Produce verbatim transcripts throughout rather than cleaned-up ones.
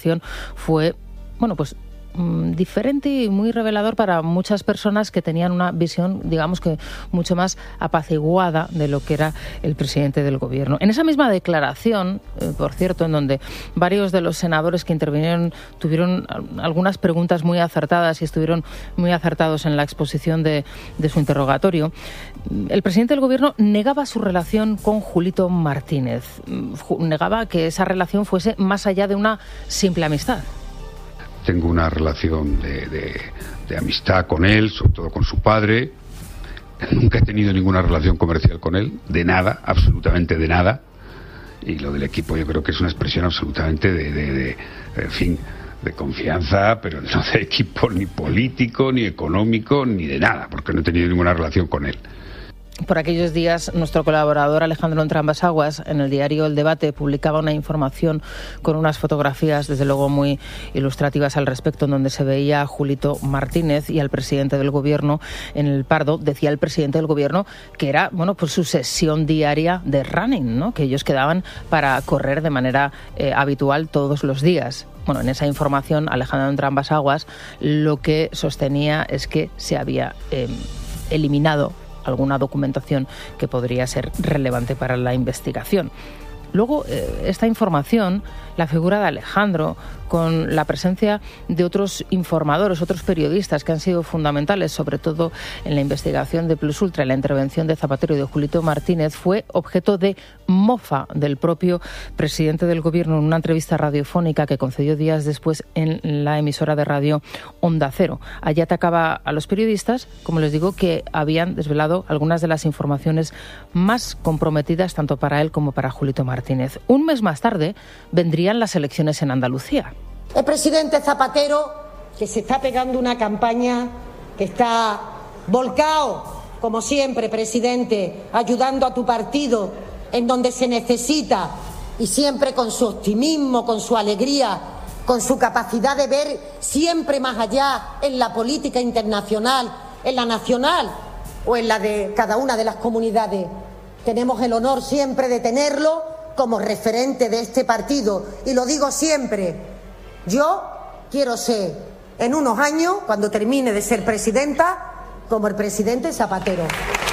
fue, bueno, pues diferente y muy revelador para muchas personas que tenían una visión, digamos que mucho más apaciguada de lo que era el presidente del gobierno. En esa misma declaración, eh, por cierto, en donde varios de los senadores que intervinieron tuvieron algunas preguntas muy acertadas y estuvieron muy acertados en la exposición de, de su interrogatorio, el presidente del gobierno negaba su relación con Julito Martínez, negaba que esa relación fuese más allá de una simple amistad. Tengo una relación de, de, de amistad con él, sobre todo con su padre. Nunca he tenido ninguna relación comercial con él, de nada, absolutamente de nada. Y lo del equipo yo creo que es una expresión absolutamente de, de, de en fin, de confianza, pero no de equipo ni político, ni económico, ni de nada, porque no he tenido ninguna relación con él. Por aquellos días, nuestro colaborador Alejandro Entrambas-Aguas, en el diario El Debate, publicaba una información con unas fotografías, desde luego muy ilustrativas al respecto, en donde se veía a Julito Martínez y al presidente del gobierno en el Pardo. Decía el presidente del gobierno que era, bueno, pues su sesión diaria de running, ¿no?, que ellos quedaban para correr de manera eh, habitual todos los días. Bueno, en esa información, Alejandro Entrambas-Aguas lo que sostenía es que se había eh, eliminado alguna documentación que podría ser relevante para la investigación. Luego, eh, esta información, la figura de Alejandro, con la presencia de otros informadores, otros periodistas que han sido fundamentales, sobre todo en la investigación de Plus Ultra, en la intervención de Zapatero y de Julito Martínez, fue objeto de mofa del propio presidente del gobierno en una entrevista radiofónica que concedió días después en la emisora de radio Onda Cero. Allí atacaba a los periodistas, como les digo, que habían desvelado algunas de las informaciones más comprometidas tanto para él como para Julito Martínez. Un mes más tarde vendrían las elecciones en Andalucía. El presidente Zapatero, que se está pegando una campaña, que está volcado, como siempre, presidente, ayudando a tu partido en donde se necesita, y siempre con su optimismo, con su alegría, con su capacidad de ver siempre más allá en la política internacional, en la nacional o en la de cada una de las comunidades. Tenemos el honor siempre de tenerlo como referente de este partido, y lo digo siempre. Yo quiero ser, en unos años, cuando termine de ser presidenta, como el presidente Zapatero.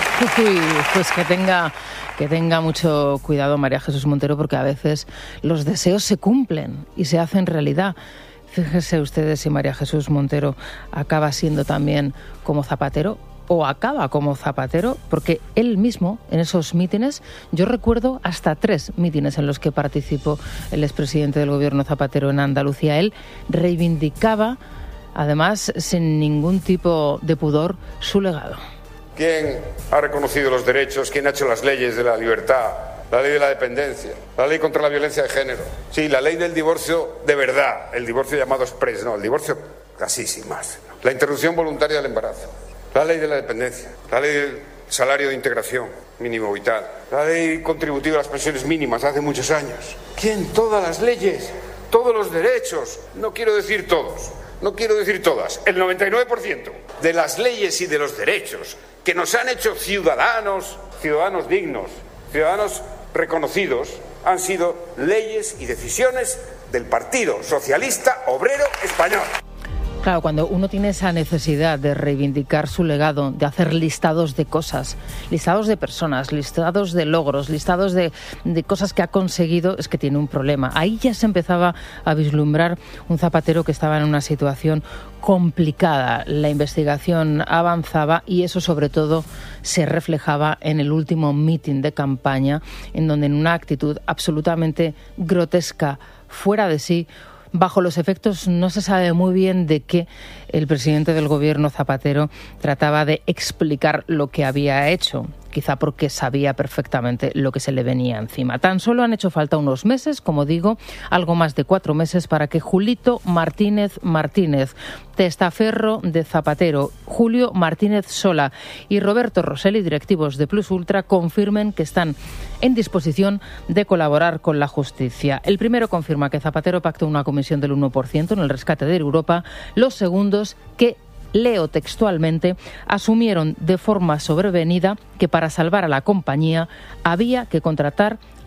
Uy, pues que tenga, que tenga mucho cuidado María Jesús Montero, porque a veces los deseos se cumplen y se hacen realidad. Fíjense ustedes si María Jesús Montero acaba siendo también como Zapatero, o acaba como Zapatero, porque él mismo, en esos mítines, yo recuerdo hasta tres mítines en los que participó el expresidente del gobierno Zapatero en Andalucía. Él reivindicaba, además, sin ningún tipo de pudor, su legado. ¿Quién ha reconocido los derechos? ¿Quién ha hecho las leyes de la libertad? La ley de la dependencia, la ley contra la violencia de género. Sí, la ley del divorcio de verdad, el divorcio llamado express, no, el divorcio casi sin más. La interrupción voluntaria del embarazo. La ley de la dependencia, la ley del salario de integración mínimo vital, la ley contributiva de las pensiones mínimas hace muchos años. ¿Quién? Todas las leyes, todos los derechos, no quiero decir todos, no quiero decir todas, el noventa y nueve por ciento de las leyes y de los derechos que nos han hecho ciudadanos, ciudadanos dignos, ciudadanos reconocidos, han sido leyes y decisiones del Partido Socialista Obrero Español. Claro, cuando uno tiene esa necesidad de reivindicar su legado, de hacer listados de cosas, listados de personas, listados de logros, listados de, de cosas que ha conseguido, es que tiene un problema. Ahí ya se empezaba a vislumbrar un Zapatero que estaba en una situación complicada. La investigación avanzaba y eso sobre todo se reflejaba en el último mitin de campaña, en donde en una actitud absolutamente grotesca, fuera de sí, bajo los efectos, no se sabe muy bien de qué, el presidente del gobierno Zapatero trataba de explicar lo que había hecho, quizá porque sabía perfectamente lo que se le venía encima. Tan solo han hecho falta unos meses, como digo, algo más de cuatro meses, para que Julito Martínez Martínez, testaferro de Zapatero, Julio Martínez Sola y Roberto Rosselli, directivos de Plus Ultra, confirmen que están en disposición de colaborar con la justicia. El primero confirma que Zapatero pactó una comisión del uno por ciento en el rescate de Europa. Los segundos, que, leo textualmente, asumieron de forma sobrevenida que para salvar a la compañía había que contratar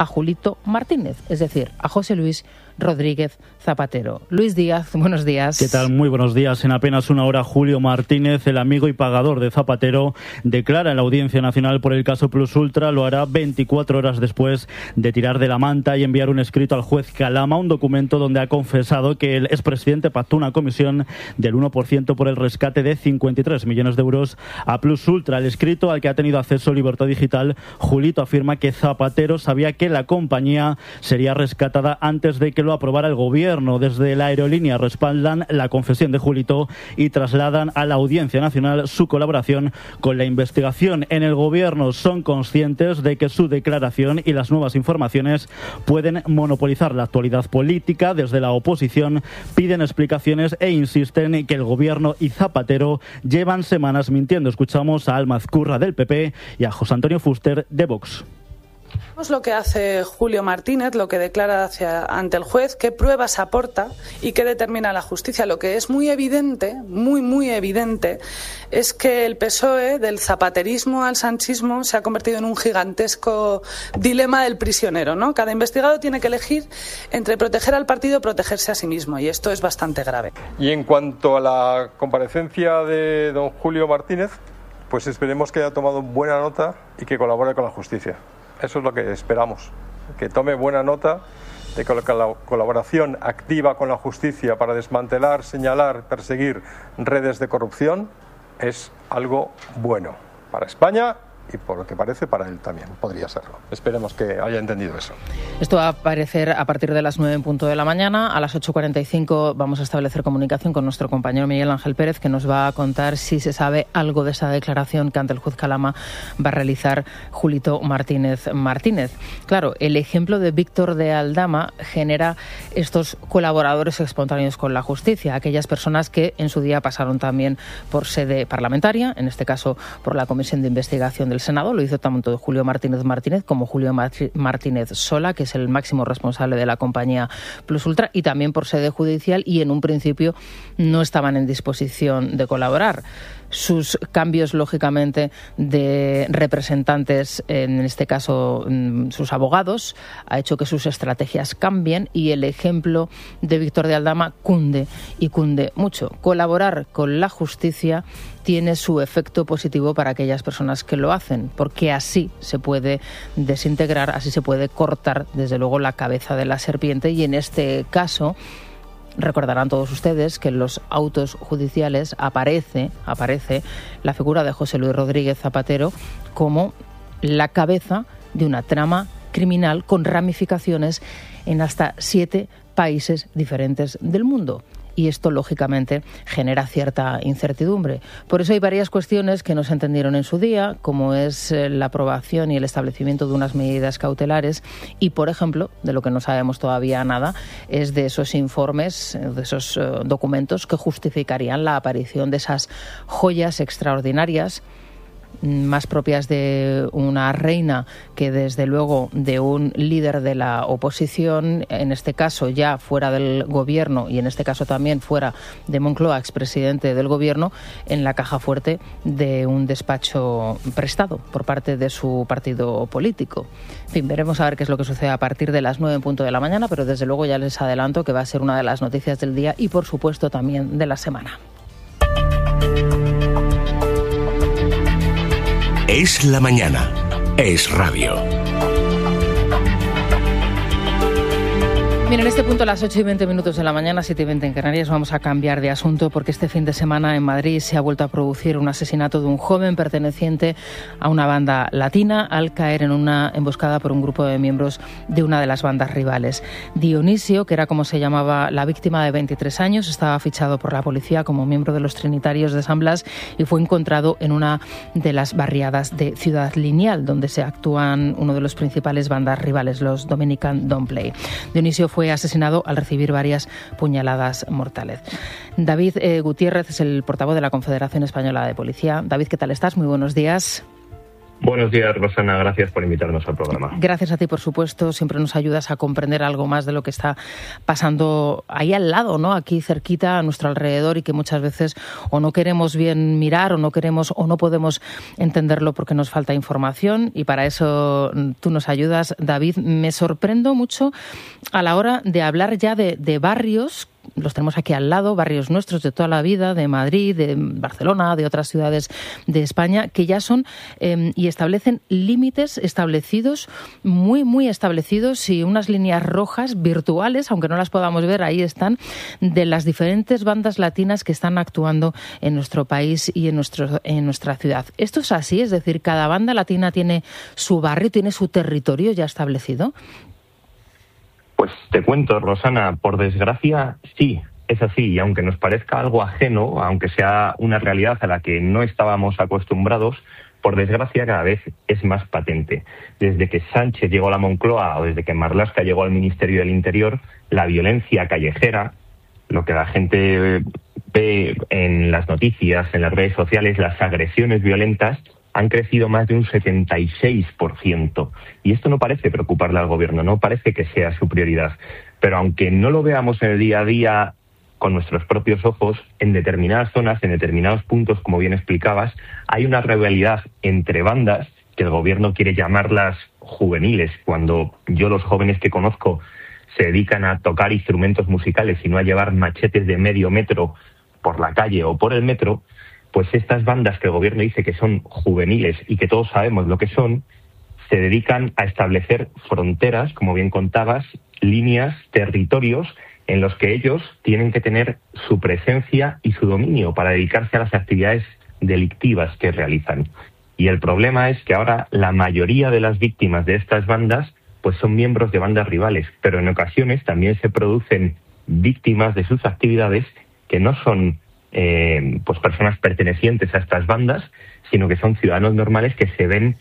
a Julito Martínez, es decir, a José Luis Rodríguez Zapatero. Luis Díaz, buenos días. ¿Qué tal? Muy buenos días. En apenas una hora, Julio Martínez, el amigo y pagador de Zapatero, declara en la Audiencia Nacional por el caso Plus Ultra. Lo hará veinticuatro horas después de tirar de la manta y enviar un escrito al juez Calama, un documento donde ha confesado que el expresidente pactó una comisión del uno por ciento por el rescate de cincuenta y tres millones de euros a Plus Ultra. El escrito, al que ha tenido acceso Libertad Digital, Julito afirma que Zapatero sabía que la compañía sería rescatada antes de que lo aprobara el gobierno. Desde la aerolínea respaldan la confesión de Julito y trasladan a la Audiencia Nacional su colaboración con la investigación. En el gobierno son conscientes de que su declaración y las nuevas informaciones pueden monopolizar la actualidad política. Desde la oposición piden explicaciones e insisten en que el gobierno y Zapatero llevan semanas mintiendo. Escuchamos a Alma Azcurra del P P y a José Antonio Fuster de Vox. Es lo que hace Julio Martínez, lo que declara hacia, ante el juez, qué pruebas aporta y qué determina la justicia. Lo que es muy evidente, muy, muy evidente, es que el P S O E, del zapaterismo al sanchismo, se ha convertido en un gigantesco dilema del prisionero, ¿no? Cada investigado tiene que elegir entre proteger al partido o protegerse a sí mismo, y esto es bastante grave. Y en cuanto a la comparecencia de don Julio Martínez, pues esperemos que haya tomado buena nota y que colabore con la justicia. Eso es lo que esperamos, que tome buena nota de que la colaboración activa con la justicia para desmantelar, señalar, perseguir redes de corrupción es algo bueno para España y, por lo que parece, para él también podría serlo. Esperemos que haya entendido eso. Esto va a aparecer a partir de las nueve en punto de la mañana. A las ocho cuarenta y cinco vamos a establecer comunicación con nuestro compañero Miguel Ángel Pérez, que nos va a contar si se sabe algo de esa declaración que ante el juez Calama va a realizar Julito Martínez Martínez. Claro, el ejemplo de Víctor de Aldama genera estos colaboradores espontáneos con la justicia, aquellas personas que en su día pasaron también por sede parlamentaria, en este caso por la Comisión de Investigación del Senado. Lo hizo tanto Julio Martínez Martínez como Julio Martínez Sola, que es el máximo responsable de la compañía Plus Ultra, y también por sede judicial, y en un principio no estaban en disposición de colaborar. Sus cambios, lógicamente, de representantes, en este caso sus abogados, ha hecho que sus estrategias cambien, y el ejemplo de Víctor de Aldama cunde y cunde mucho. Colaborar con la justicia tiene su efecto positivo para aquellas personas que lo hacen, porque así se puede desintegrar, así se puede cortar, desde luego, la cabeza de la serpiente, y en este caso recordarán todos ustedes que en los autos judiciales aparece, aparece la figura de José Luis Rodríguez Zapatero como la cabeza de una trama criminal con ramificaciones en hasta siete países diferentes del mundo. Y esto, lógicamente, genera cierta incertidumbre. Por eso hay varias cuestiones que no se entendieron en su día, como es la aprobación y el establecimiento de unas medidas cautelares. Y, por ejemplo, de lo que no sabemos todavía nada, es de esos informes, de esos uh, documentos que justificarían la aparición de esas joyas extraordinarias, más propias de una reina que, desde luego, de un líder de la oposición, en este caso ya fuera del gobierno y en este caso también fuera de Moncloa, expresidente del gobierno, en la caja fuerte de un despacho prestado por parte de su partido político. En fin, veremos a ver qué es lo que sucede a partir de las nueve en punto de la mañana, pero desde luego ya les adelanto que va a ser una de las noticias del día y, por supuesto, también de la semana. Es la mañana. Es radio. Bien, en este punto, a las ocho y veinte minutos de la mañana, siete y veinte en Canarias, vamos a cambiar de asunto, porque este fin de semana en Madrid se ha vuelto a producir un asesinato de un joven perteneciente a una banda latina al caer en una emboscada por un grupo de miembros de una de las bandas rivales. Dionisio, que era como se llamaba la víctima, de veintitrés años, estaba fichado por la policía como miembro de los Trinitarios de San Blas y fue encontrado en una de las barriadas de Ciudad Lineal, donde se actúan uno de los principales bandas rivales, los Dominican Don't Play. Dionisio fue Fue asesinado al recibir varias puñaladas mortales. David eh, Gutiérrez es el portavoz de la Confederación Española de Policía. David, ¿qué tal estás? Muy buenos días. Buenos días, Rosana. Gracias por invitarnos al programa. Gracias a ti, por supuesto. Siempre nos ayudas a comprender algo más de lo que está pasando ahí al lado, ¿no? Aquí cerquita, a nuestro alrededor, y que muchas veces o no queremos bien mirar o no queremos o no podemos entenderlo porque nos falta información, y para eso tú nos ayudas, David. Me sorprendo mucho a la hora de hablar ya de, de barrios. Los tenemos aquí al lado, barrios nuestros de toda la vida, de Madrid, de Barcelona, de otras ciudades de España, que ya son eh, y establecen límites establecidos, muy, muy establecidos, y unas líneas rojas virtuales, aunque no las podamos ver, ahí están, de las diferentes bandas latinas que están actuando en nuestro país y en, nuestro, en nuestra ciudad. ¿Esto es así? Es decir, ¿cada banda latina tiene su barrio, tiene su territorio ya establecido? Pues te cuento, Rosana, por desgracia sí, es así, y aunque nos parezca algo ajeno, aunque sea una realidad a la que no estábamos acostumbrados, por desgracia cada vez es más patente. Desde que Sánchez llegó a la Moncloa o desde que Marlaska llegó al Ministerio del Interior, la violencia callejera, lo que la gente ve en las noticias, en las redes sociales, las agresiones violentas, han crecido más de un setenta y seis por ciento. Y esto no parece preocuparle al gobierno, no parece que sea su prioridad. Pero aunque no lo veamos en el día a día con nuestros propios ojos, en determinadas zonas, en determinados puntos, como bien explicabas, hay una rivalidad entre bandas, que el gobierno quiere llamarlas juveniles, cuando yo los jóvenes que conozco se dedican a tocar instrumentos musicales y no a llevar machetes de medio metro por la calle o por el metro. Pues estas bandas que el gobierno dice que son juveniles y que todos sabemos lo que son, se dedican a establecer fronteras, como bien contabas, líneas, territorios en los que ellos tienen que tener su presencia y su dominio para dedicarse a las actividades delictivas que realizan. Y el problema es que ahora la mayoría de las víctimas de estas bandas pues son miembros de bandas rivales, pero en ocasiones también se producen víctimas de sus actividades que no son Eh, pues personas pertenecientes a estas bandas, sino que son ciudadanos normales que se ven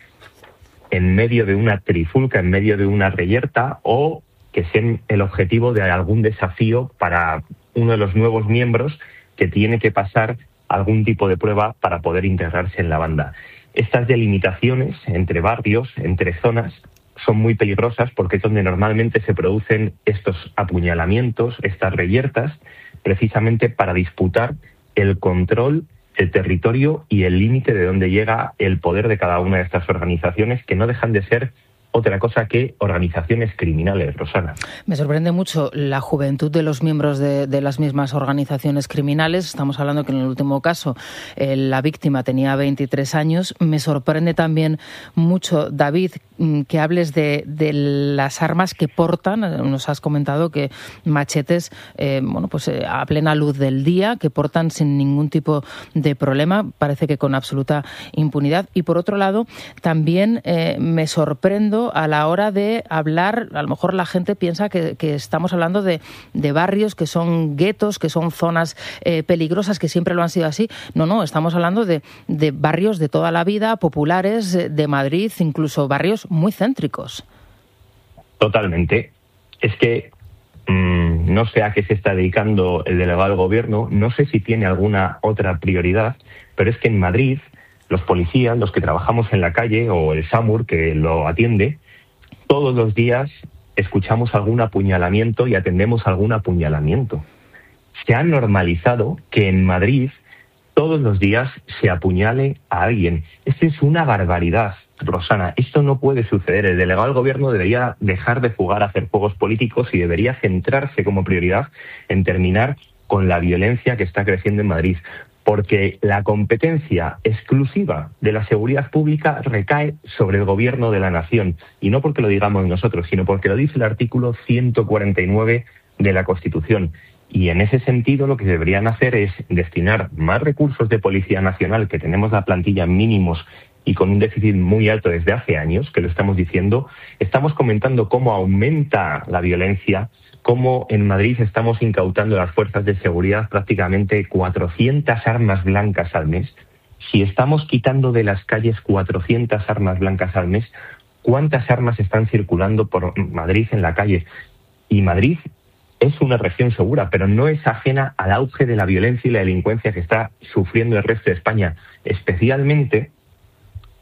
en medio de una trifulca, en medio de una reyerta, o que sean el objetivo de algún desafío para uno de los nuevos miembros que tiene que pasar algún tipo de prueba para poder integrarse en la banda. Estas delimitaciones entre barrios, entre zonas, son muy peligrosas porque es donde normalmente se producen estos apuñalamientos, estas reyertas, precisamente para disputar el control, el territorio y el límite de donde llega el poder de cada una de estas organizaciones, que no dejan de ser otra cosa que organizaciones criminales, Rosana. Me sorprende mucho la juventud de los miembros de, de las mismas organizaciones criminales. Estamos hablando que en el último caso eh, la víctima tenía veintitrés años. Me sorprende también mucho, David, que hables de, de las armas que portan. Nos has comentado que machetes, eh, bueno, pues eh, a plena luz del día, que portan sin ningún tipo de problema, parece que con absoluta impunidad. Y por otro lado, también eh, me sorprendo a la hora de hablar. A lo mejor la gente piensa que, que estamos hablando de, de barrios que son guetos, que son zonas eh, peligrosas, que siempre lo han sido así. No, no, estamos hablando de, de barrios de toda la vida, populares, de Madrid, incluso barrios muy céntricos. Totalmente. Es que mmm, no sé a qué se está dedicando el delegado del gobierno, no sé si tiene alguna otra prioridad, pero es que en Madrid los policías, los que trabajamos en la calle, o el SAMUR que lo atiende, todos los días escuchamos algún apuñalamiento y atendemos algún apuñalamiento. Se ha normalizado que en Madrid todos los días se apuñale a alguien. Esto es una barbaridad, Rosana. Esto no puede suceder. El delegado del gobierno debería dejar de jugar a hacer juegos políticos y debería centrarse como prioridad en terminar con la violencia que está creciendo en Madrid. Porque la competencia exclusiva de la seguridad pública recae sobre el gobierno de la nación. Y no porque lo digamos nosotros, sino porque lo dice el artículo ciento cuarenta y nueve de la Constitución. Y en ese sentido lo que deberían hacer es destinar más recursos de Policía Nacional, que tenemos la plantilla mínimos y con un déficit muy alto desde hace años, que lo estamos diciendo. Estamos comentando cómo aumenta la violencia, cómo en Madrid estamos incautando las fuerzas de seguridad prácticamente cuatrocientas armas blancas al mes. Si estamos quitando de las calles cuatrocientas armas blancas al mes, ¿cuántas armas están circulando por Madrid en la calle? Y Madrid es una región segura, pero no es ajena al auge de la violencia y la delincuencia que está sufriendo el resto de España, especialmente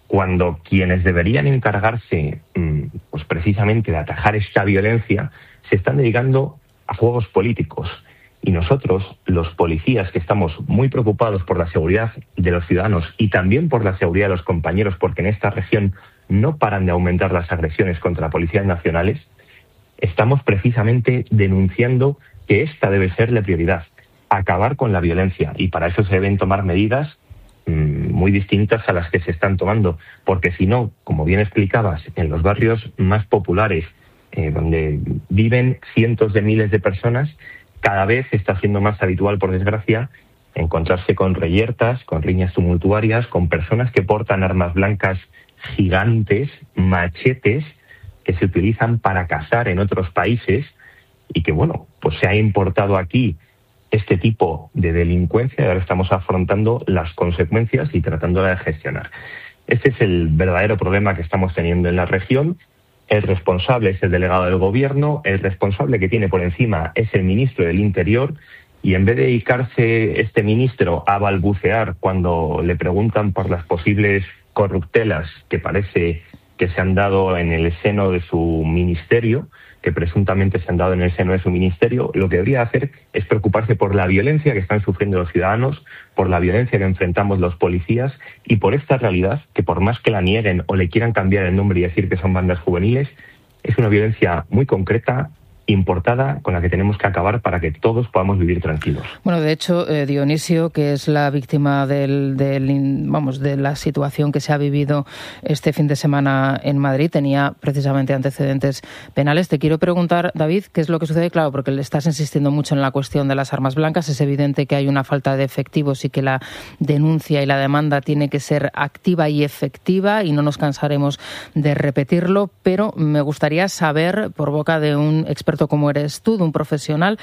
cuando quienes deberían encargarse pues precisamente de atajar esta violencia se están dedicando a juegos políticos. Y nosotros, los policías, que estamos muy preocupados por la seguridad de los ciudadanos y también por la seguridad de los compañeros, porque en esta región no paran de aumentar las agresiones contra policías nacionales, estamos precisamente denunciando que esta debe ser la prioridad, acabar con la violencia. Y para eso se deben tomar medidas mmm, muy distintas a las que se están tomando, porque si no, como bien explicabas, en los barrios más populares, eh, donde viven cientos de miles de personas, cada vez está siendo más habitual, por desgracia, encontrarse con reyertas, con riñas tumultuarias, con personas que portan armas blancas gigantes, machetes, que se utilizan para cazar en otros países y que, bueno, pues se ha importado aquí este tipo de delincuencia y ahora estamos afrontando las consecuencias y tratándola de gestionar. Este es el verdadero problema que estamos teniendo en la región. El responsable es el delegado del gobierno, el responsable que tiene por encima es el ministro del Interior, y en vez de dedicarse este ministro a balbucear cuando le preguntan por las posibles corruptelas que parece que se han dado en el seno de su ministerio, que presuntamente se han dado en el seno de su ministerio, lo que debería hacer es preocuparse por la violencia que están sufriendo los ciudadanos, por la violencia que enfrentamos los policías y por esta realidad que, por más que la nieguen o le quieran cambiar el nombre y decir que son bandas juveniles, es una violencia muy concreta, importada, con la que tenemos que acabar para que todos podamos vivir tranquilos. Bueno, de hecho, eh, Dionisio, que es la víctima del, del, vamos, de la situación que se ha vivido este fin de semana en Madrid, tenía precisamente antecedentes penales. Te quiero preguntar, David, ¿qué es lo que sucede? Claro, porque le estás insistiendo mucho en la cuestión de las armas blancas. Es evidente que hay una falta de efectivos y que la denuncia y la demanda tiene que ser activa y efectiva, y no nos cansaremos de repetirlo, pero me gustaría saber, por boca de un experto como eres tú, de un profesional,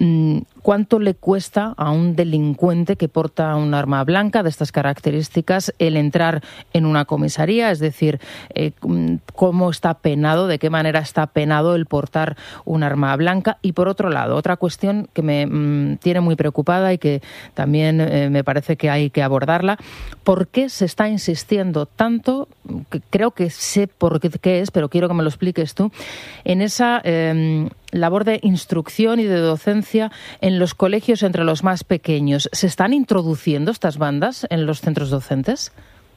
¿cuánto le cuesta a un delincuente que porta un arma blanca de estas características el entrar en una comisaría? Es decir, eh, ¿cómo está penado, de qué manera está penado el portar un arma blanca? Y por otro lado, otra cuestión que me mmm, tiene muy preocupada y que también eh, me parece que hay que abordarla: ¿por qué se está insistiendo tanto, que creo que sé por qué, qué es, pero quiero que me lo expliques tú, en esa eh, labor de instrucción y de docencia en los colegios entre los más pequeños? ¿Se están introduciendo estas bandas en los centros docentes?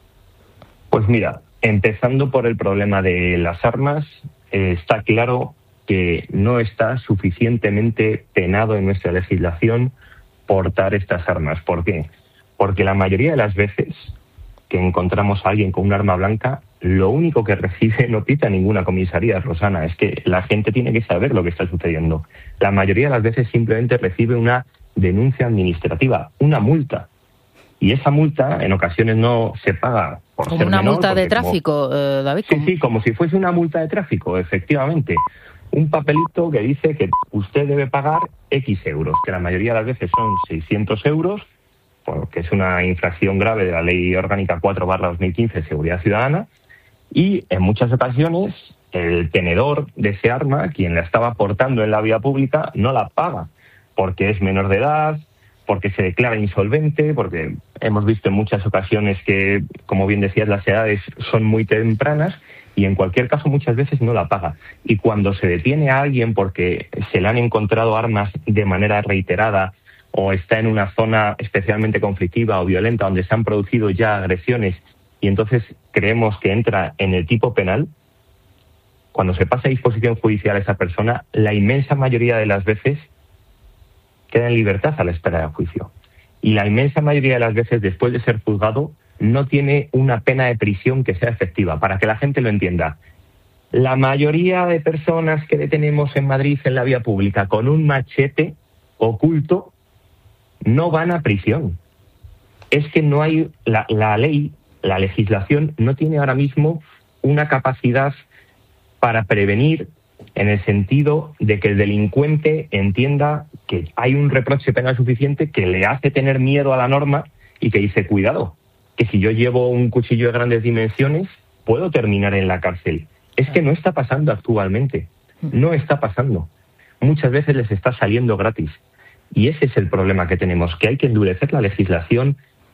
Pues mira, empezando por el problema de las armas, eh, está claro que no está suficientemente penado en nuestra legislación portar estas armas. ¿Por qué? Porque la mayoría de las veces que encontramos a alguien con un arma blanca, lo único que recibe no pita ninguna comisaría, Rosana. Es que la gente tiene que saber lo que está sucediendo. La mayoría de las veces simplemente recibe una denuncia administrativa, una multa. Y esa multa en ocasiones no se paga por como ser una menor, multa de como... tráfico, eh, David. Sí, sí, como si fuese una multa de tráfico, efectivamente. Un papelito que dice que usted debe pagar X euros, que la mayoría de las veces son seiscientos euros, porque es una infracción grave de la Ley Orgánica cuatro barra dos mil quince de Seguridad Ciudadana, y en muchas ocasiones el tenedor de ese arma, quien la estaba portando en la vía pública, no la paga, porque es menor de edad, porque se declara insolvente, porque hemos visto en muchas ocasiones que, como bien decías, las edades son muy tempranas, y en cualquier caso muchas veces no la paga. Y cuando se detiene a alguien porque se le han encontrado armas de manera reiterada, o está en una zona especialmente conflictiva o violenta donde se han producido ya agresiones y entonces creemos que entra en el tipo penal, cuando se pasa a disposición judicial a esa persona, la inmensa mayoría de las veces queda en libertad a la espera de juicio. Y la inmensa mayoría de las veces, después de ser juzgado, no tiene una pena de prisión que sea efectiva. Para que la gente lo entienda, la mayoría de personas que detenemos en Madrid en la vía pública con un machete oculto no van a prisión. Es que no hay, la, la ley, la legislación no tiene ahora mismo una capacidad para prevenir, en el sentido de que el delincuente entienda que hay un reproche penal suficiente que le hace tener miedo a la norma y que dice, cuidado, que si yo llevo un cuchillo de grandes dimensiones puedo terminar en la cárcel. Es que no está pasando actualmente, no está pasando. Muchas veces les está saliendo gratis. Y ese es el problema que tenemos, que hay que endurecer la legislación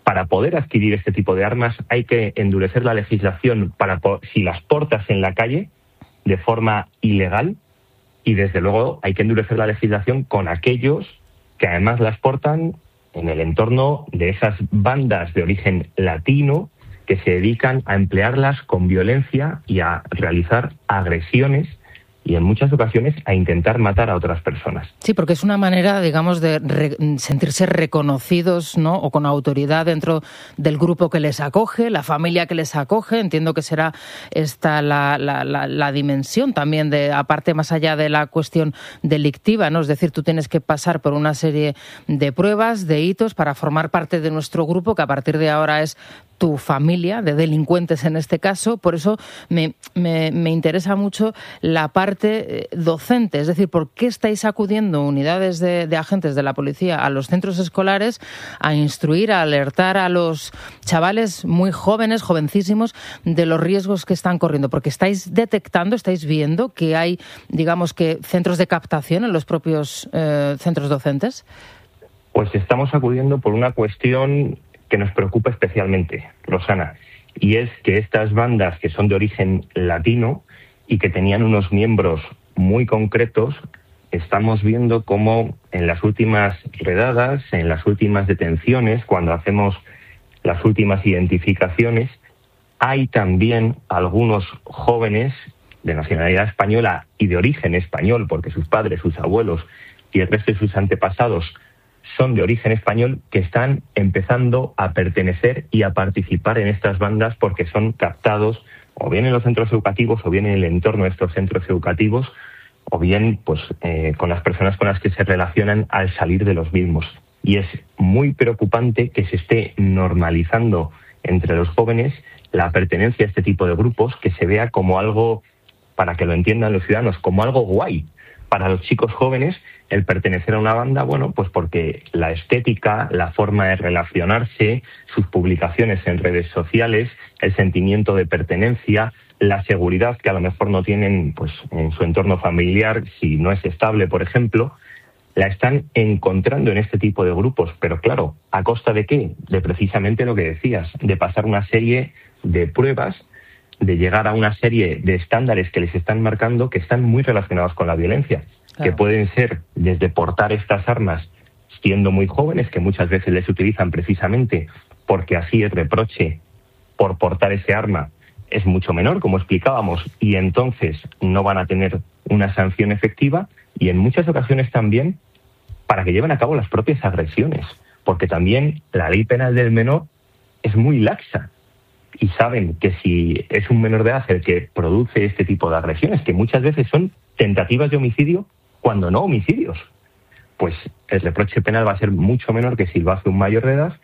para poder adquirir este tipo de armas hay que endurecer la legislación para si las portas en la calle de forma ilegal, y desde luego hay que endurecer la legislación con aquellos que además las portan en el entorno de esas bandas de origen latino que se dedican a emplearlas con violencia y a realizar agresiones y en muchas ocasiones a intentar matar a otras personas. Sí, porque es una manera, digamos, de re- sentirse reconocidos, ¿no? O con autoridad dentro del grupo que les acoge, la familia que les acoge. Entiendo que será esta la, la, la, la dimensión también, de aparte más allá de la cuestión delictiva, ¿no? Es decir, tú tienes que pasar por una serie de pruebas, de hitos, para formar parte de nuestro grupo, que a partir de ahora es tu familia, de delincuentes en este caso. Por eso me, me, me interesa mucho la parte docente, es decir, ¿por qué estáis acudiendo unidades de, de agentes de la policía a los centros escolares a instruir, a alertar a los chavales muy jóvenes, jovencísimos, de los riesgos que están corriendo? Porque estáis detectando, estáis viendo que hay, digamos que, centros de captación en los propios eh, centros docentes. Pues estamos acudiendo por una cuestión que nos preocupa especialmente, Rosana, y es que estas bandas que son de origen latino y que tenían unos miembros muy concretos, estamos viendo cómo en las últimas redadas, en las últimas detenciones, cuando hacemos las últimas identificaciones, hay también algunos jóvenes de nacionalidad española y de origen español, porque sus padres, sus abuelos y el resto de sus antepasados son de origen español, que están empezando a pertenecer y a participar en estas bandas porque son captados o bien en los centros educativos o bien en el entorno de estos centros educativos o bien pues eh, con las personas con las que se relacionan al salir de los mismos. Y es muy preocupante que se esté normalizando entre los jóvenes la pertenencia a este tipo de grupos, que se vea como algo, para que lo entiendan los ciudadanos, como algo guay para los chicos jóvenes el pertenecer a una banda, bueno, pues porque la estética, la forma de relacionarse, sus publicaciones en redes sociales, el sentimiento de pertenencia, la seguridad que a lo mejor no tienen pues en su entorno familiar, si no es estable, por ejemplo, la están encontrando en este tipo de grupos. Pero claro, ¿a costa de qué? De precisamente lo que decías, de pasar una serie de pruebas, de llegar a una serie de estándares que les están marcando que están muy relacionados con la violencia. Claro. Que pueden ser desde portar estas armas siendo muy jóvenes, que muchas veces les utilizan precisamente porque así el reproche por portar ese arma es mucho menor, como explicábamos, y entonces no van a tener una sanción efectiva, y en muchas ocasiones también para que lleven a cabo las propias agresiones, porque también la ley penal del menor es muy laxa. Y saben que si es un menor de edad el que produce este tipo de agresiones, que muchas veces son tentativas de homicidio, cuando no homicidios, pues el reproche penal va a ser mucho menor que si lo hace un mayor de edad,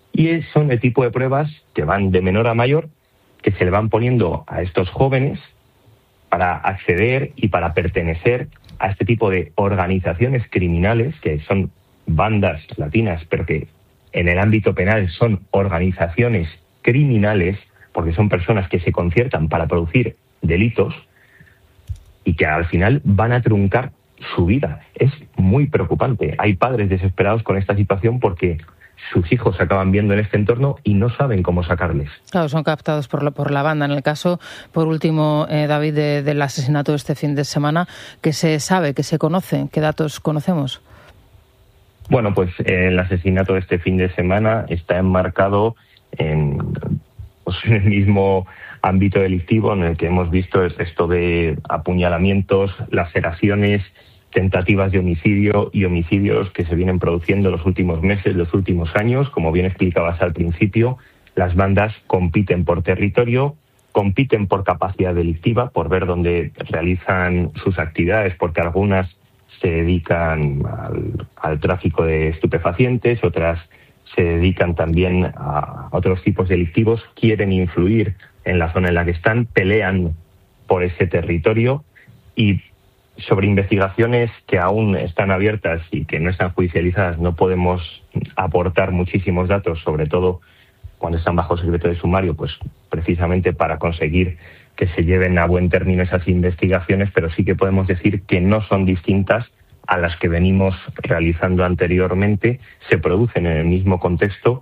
y son el tipo de pruebas que van de menor a mayor, que se le van poniendo a estos jóvenes para acceder y para pertenecer a este tipo de organizaciones criminales, que son bandas latinas, pero que en el ámbito penal son organizaciones criminales, porque son personas que se conciertan para producir delitos y que al final van a truncar su vida. Es muy preocupante. Hay padres desesperados con esta situación porque sus hijos se acaban viendo en este entorno y no saben cómo sacarles. Claro, son captados por la, por la banda. En el caso, por último, eh, David, de, del asesinato de este fin de semana, ¿qué se sabe, qué se conoce? ¿Qué datos conocemos? Bueno, pues eh, el asesinato de este fin de semana está enmarcado en, pues, en el mismo ámbito delictivo en el que hemos visto el resto de apuñalamientos, laceraciones, tentativas de homicidio y homicidios que se vienen produciendo los últimos meses, los últimos años. Como bien explicabas al principio, las bandas compiten por territorio, compiten por capacidad delictiva, por ver dónde realizan sus actividades, porque algunas se dedican al, al tráfico de estupefacientes, otras se dedican también a otros tipos delictivos, quieren influir en la zona en la que están, pelean por ese territorio. Y sobre investigaciones que aún están abiertas y que no están judicializadas no podemos aportar muchísimos datos, sobre todo cuando están bajo secreto de sumario, pues precisamente para conseguir que se lleven a buen término esas investigaciones, pero sí que podemos decir que no son distintas a las que venimos realizando anteriormente, se producen en el mismo contexto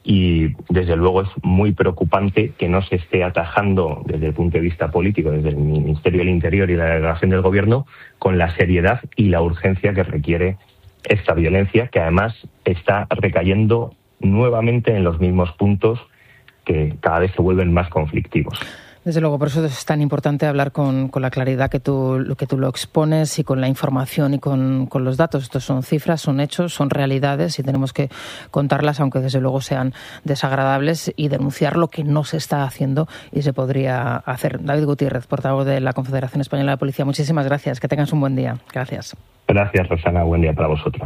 y desde luego es muy preocupante que no se esté atajando desde el punto de vista político, desde el Ministerio del Interior y la delegación del Gobierno, con la seriedad y la urgencia que requiere esta violencia, que además está recayendo nuevamente en los mismos puntos que cada vez se vuelven más conflictivos. Desde luego, por eso es tan importante hablar con, con la claridad que tú, que tú lo expones y con la información y con, con los datos. Estos son cifras, son hechos, son realidades y tenemos que contarlas, aunque desde luego sean desagradables, y denunciar lo que no se está haciendo y se podría hacer. David Gutiérrez, portavoz de la Confederación Española de Policía, muchísimas gracias. Que tengas un buen día. Gracias. Gracias, Rosana. Buen día para vosotros.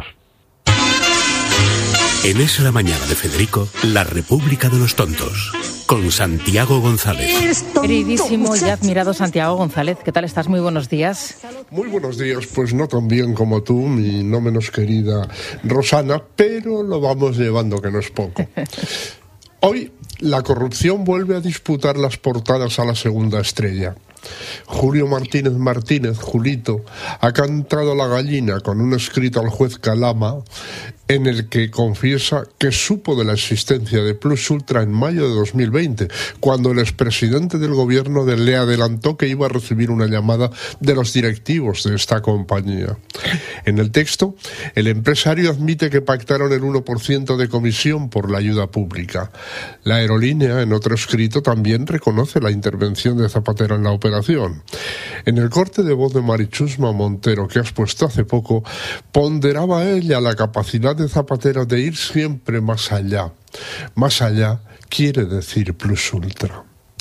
En Es la Mañana de Federico, la República de los Tontos, con Santiago González. Queridísimo y admirado Santiago González, ¿qué tal estás? Muy buenos días. Muy buenos días, pues no tan bien como tú, mi no menos querida Rosana, pero lo vamos llevando, que no es poco. Hoy la corrupción vuelve a disputar las portadas a la segunda estrella. Julio Martínez Martínez, Julito, ha cantado la gallina con un escrito al juez Calama en el que confiesa que supo de la existencia de Plus Ultra en mayo de dos mil veinte, cuando el expresidente del gobierno le adelantó que iba a recibir una llamada de los directivos de esta compañía. En el texto, el empresario admite que pactaron el uno por ciento de comisión por la ayuda pública. La aerolínea, en otro escrito, también reconoce la intervención de Zapatero en la operación. En el corte de voz de Marichusma Montero que has puesto hace poco, ponderaba ella la capacidad de Zapatero de ir siempre más allá. Más allá quiere decir Plus Ultra.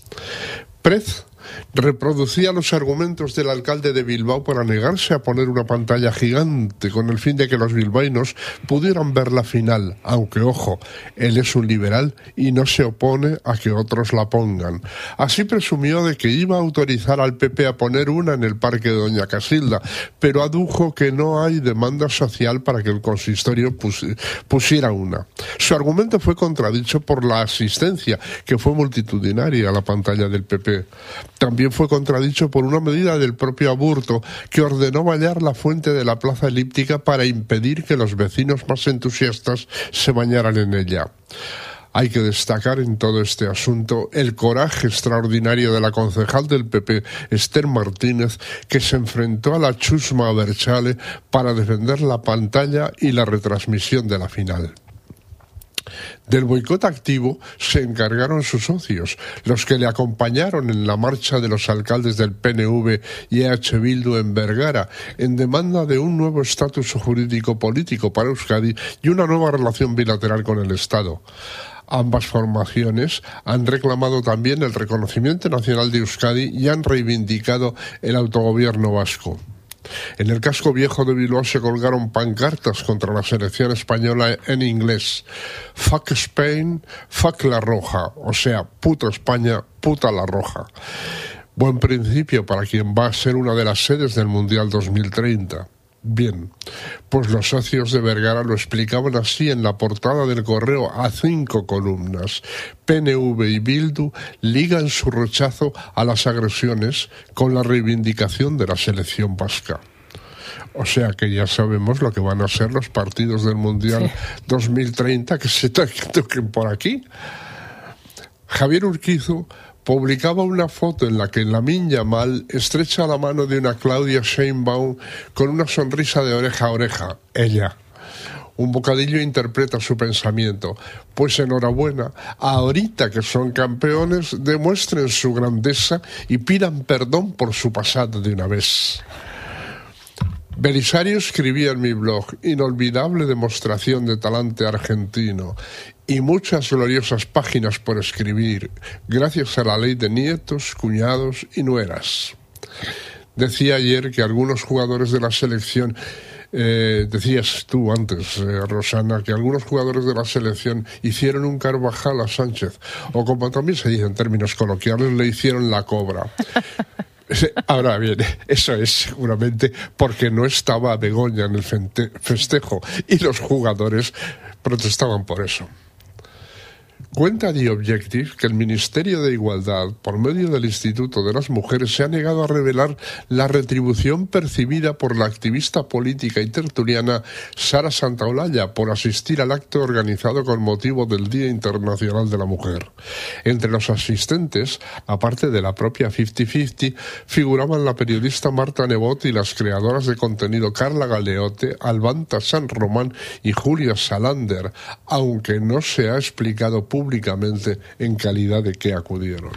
Prez reproducía los argumentos del alcalde de Bilbao para negarse a poner una pantalla gigante con el fin de que los bilbaínos pudieran ver la final, aunque, ojo, él es un liberal y no se opone a que otros la pongan. Así presumió de que iba a autorizar al P P a poner una en el Parque de Doña Casilda, pero adujo que no hay demanda social para que el consistorio pusi- pusiera una. Su argumento fue contradicho por la asistencia, que fue multitudinaria a la pantalla del P P. También fue contradicho por una medida del propio Aburto, que ordenó vallar la fuente de la plaza elíptica para impedir que los vecinos más entusiastas se bañaran en ella. Hay que destacar en todo este asunto el coraje extraordinario de la concejal del P P, Esther Martínez, que se enfrentó a la chusma Berchale para defender la pantalla y la retransmisión de la final. Del boicot activo se encargaron sus socios, los que le acompañaron en la marcha de los alcaldes del P N V y E H Bildu en Vergara, en demanda de un nuevo estatus jurídico-político para Euskadi y una nueva relación bilateral con el Estado. Ambas formaciones han reclamado también el reconocimiento nacional de Euskadi y han reivindicado el autogobierno vasco. En el casco viejo de Bilbao se colgaron pancartas contra la selección española en inglés. Fuck Spain, fuck la roja. O sea, puto España, puta la roja. Buen principio para quien va a ser una de las sedes del Mundial dos mil treinta. Bien, pues los socios de Vergara lo explicaban así en la portada del Correo a cinco columnas. P N V y Bildu ligan su rechazo a las agresiones con la reivindicación de la selección vasca. O sea que ya sabemos lo que van a ser los partidos del Mundial sí. dos mil treinta que se toquen por aquí. Javier Urquizu publicaba una foto en la que Lamine Yamal estrecha la mano de una Claudia Sheinbaum con una sonrisa de oreja a oreja. Ella. Un bocadillo interpreta su pensamiento. Pues enhorabuena, ahorita que son campeones, demuestren su grandeza y pidan perdón por su pasado de una vez. Belisario escribía en mi blog, inolvidable demostración de talante argentino y muchas gloriosas páginas por escribir, gracias a la ley de nietos, cuñados y nueras. Decía ayer que algunos jugadores de la selección, eh, decías tú antes, eh, Rosana, que algunos jugadores de la selección hicieron un Carvajal a Sánchez, o como también se dice en términos coloquiales, le hicieron la cobra. Ahora bien, eso es seguramente porque no estaba Begoña en el festejo y los jugadores protestaban por eso. Cuenta The Objective que el Ministerio de Igualdad, por medio del Instituto de las Mujeres, se ha negado a revelar la retribución percibida por la activista política y tertuliana Sara Santaolalla por asistir al acto organizado con motivo del Día Internacional de la Mujer. Entre los asistentes, aparte de la propia cincuenta cincuenta, figuraban la periodista Marta Nebot y las creadoras de contenido Carla Galeote, Albanta San Román y Julia Salander, aunque no se ha explicado públicamente públicamente en calidad de que acudieron.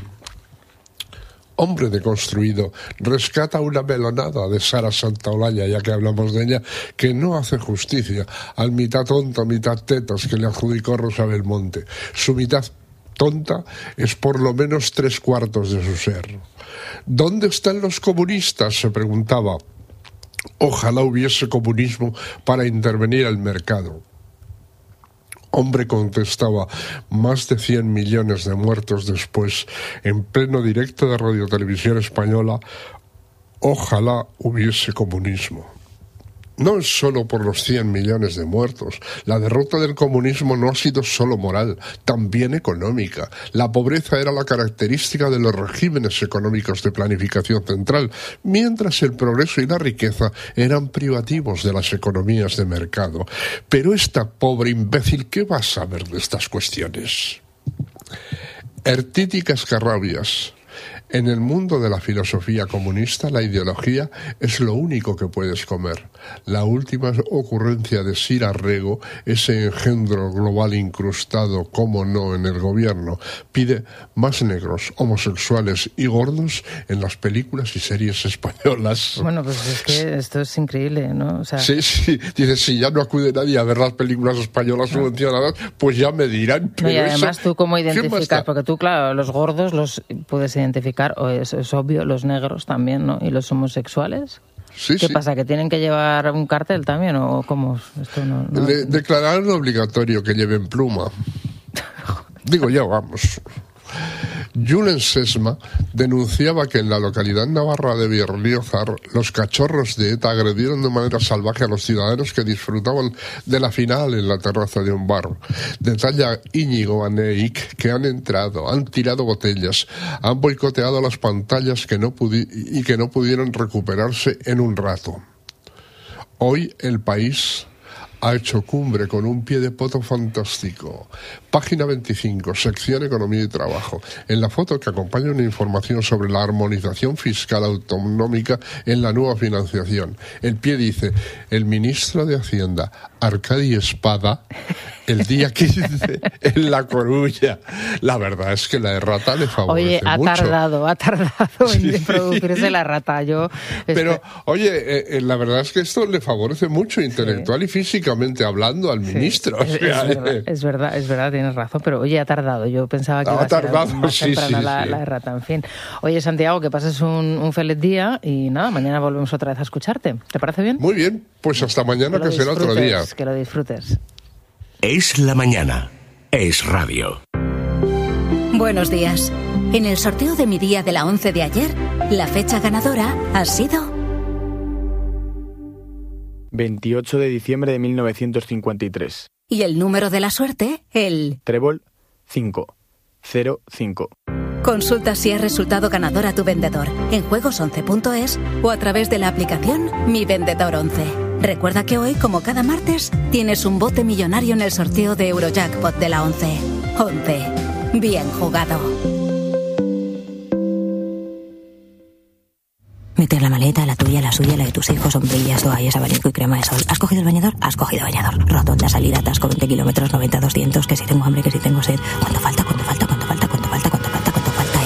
Hombre deconstruido rescata una melonada de Sara Santaolalla, ya que hablamos de ella, que no hace justicia al mitad tonta, mitad tetas que le adjudicó Rosa Belmonte. Su mitad tonta es por lo menos tres cuartos de su ser. ¿Dónde están los comunistas?, se preguntaba. Ojalá hubiese comunismo para intervenir al mercado. Hombre contestaba, más de cien millones de muertos después, en pleno directo de Radio Televisión Española, ojalá hubiese comunismo. No es solo por los cien millones de muertos. La derrota del comunismo no ha sido solo moral, también económica. La pobreza era la característica de los regímenes económicos de planificación central, mientras el progreso y la riqueza eran privativos de las economías de mercado. Pero esta pobre imbécil, ¿qué va a saber de estas cuestiones? Ertiti Cascarrabias. En el mundo de la filosofía comunista, la ideología es lo único que puedes comer. La última ocurrencia de Sir Arrego, ese engendro global incrustado, como no, en el gobierno, pide más negros, homosexuales y gordos en las películas y series españolas. Bueno, pues es que esto es increíble, ¿no? O sea... Sí, sí. Dice, si ya no acude nadie a ver las películas españolas no. subvencionadas, pues ya me dirán. No, y además, eso, ¿tú cómo identificas? Porque tú, claro, los gordos los puedes identificar, o es, es obvio, los negros también, ¿no? ¿Y los homosexuales? Sí, ¿Qué sí. pasa? ¿Que tienen que llevar un cartel también? ¿O cómo? Esto no, no... Le declararon obligatorio que lleven pluma. Digo yo, vamos. Julen Sesma denunciaba que en la localidad navarra de Berriozar los cachorros de ETA agredieron de manera salvaje a los ciudadanos que disfrutaban de la final en la terraza de un bar. Detalla Íñigo Aneik que han entrado, han tirado botellas, han boicoteado las pantallas que no pudi- y que no pudieron recuperarse en un rato. Hoy el país ha hecho cumbre con un pie de poto fantástico. Página veinticinco, sección Economía y Trabajo. En la foto que acompaña una información sobre la armonización fiscal autonómica en la nueva financiación. El pie dice, el ministro de Hacienda, Arcadi Espada, el día quince en La Coruña. La verdad es que la errata le favorece Oye, ha mucho. tardado, ha tardado en sí. producirse la errata. Yo, Pero, este... oye, eh, eh, la verdad es que esto le favorece mucho intelectual sí. y físicamente hablando al sí. ministro. Es, o sea, es, verdad, eh... es verdad, es verdad, tienes razón, pero oye, ha tardado. Yo pensaba que ha iba a tardado, ser más sí, temprano sí, la, sí. la errata. En fin. Oye, Santiago, que pases un, un feliz día y nada, mañana volvemos otra vez a escucharte. ¿Te parece bien? Muy bien, pues hasta mañana, que, que será otro día. Que lo disfrutes. Es la mañana. Es radio. Buenos días. En el sorteo de mi día de la once de ayer, la fecha ganadora ha sido... veintiocho de diciembre de mil novecientos cincuenta y tres. Y el número de la suerte, el... Trébol cinco cero cinco. Consulta si has resultado ganador a tu vendedor en juegos once punto es o a través de la aplicación Mi Vendedor once. Recuerda que hoy, como cada martes, tienes un bote millonario en el sorteo de Eurojackpot de la once. once. Bien jugado. Meter la maleta, la tuya, la suya, la de tus hijos, sombrillas, toallas, abanico y crema de sol. ¿Has cogido el bañador? Has cogido bañador. Rotonda, salida, atasco, veinte kilómetros, noventa, doscientos, que si tengo hambre, que si tengo sed. ¿Cuánto falta? ¿Cuánto falta? ¿Cuánto falta? ¿Cuánto falta? ¿Cuánto falta? ¿Cuánto falta?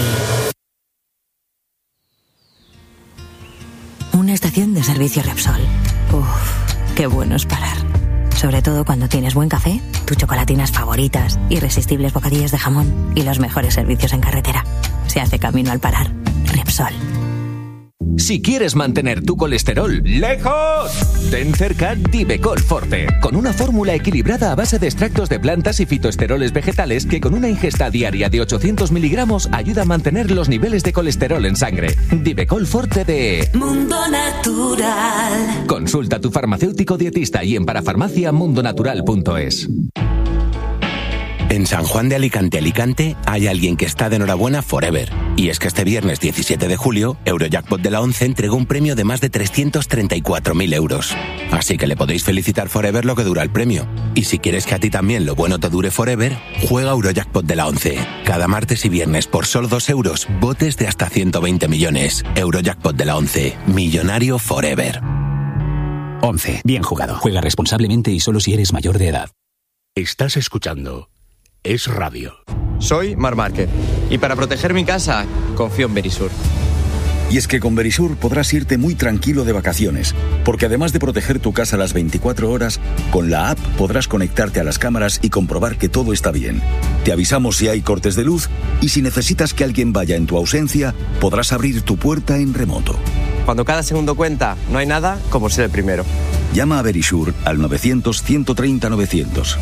Y... Una estación de servicio Repsol. Uff, qué bueno es parar. Sobre todo cuando tienes buen café, tus chocolatinas favoritas, irresistibles bocadillos de jamón y los mejores servicios en carretera. Se hace camino al parar. Repsol. Si quieres mantener tu colesterol lejos, ten cerca Divecol Forte, con una fórmula equilibrada a base de extractos de plantas y fitoesteroles vegetales que con una ingesta diaria de ochocientos miligramos ayuda a mantener los niveles de colesterol en sangre. Divecol Forte de Mundo Natural. Consulta a tu farmacéutico dietista y en parafarmacia mundonatural punto es. En San Juan de Alicante, Alicante, hay alguien que está de enhorabuena forever. Y es que este viernes diecisiete de julio, Eurojackpot de la once entregó un premio de más de trescientos treinta y cuatro mil euros. Así que le podéis felicitar forever lo que dura el premio. Y si quieres que a ti también lo bueno te dure forever, juega Eurojackpot de la once. Cada martes y viernes por solo dos euros, botes de hasta ciento veinte millones. Eurojackpot de la once. Millonario forever. once. Bien jugado. Juega responsablemente y solo si eres mayor de edad. Estás escuchando Es Radio. Soy Mar Márquez y para proteger mi casa confío en Verisur. Y es que con Verisur podrás irte muy tranquilo de vacaciones, porque además de proteger tu casa las veinticuatro horas, con la app podrás conectarte a las cámaras y comprobar que todo está bien. Te avisamos si hay cortes de luz y si necesitas que alguien vaya en tu ausencia, podrás abrir tu puerta en remoto. Cuando cada segundo cuenta, no hay nada como ser el primero. Llama a Verisur al novecientos, ciento treinta, novecientos.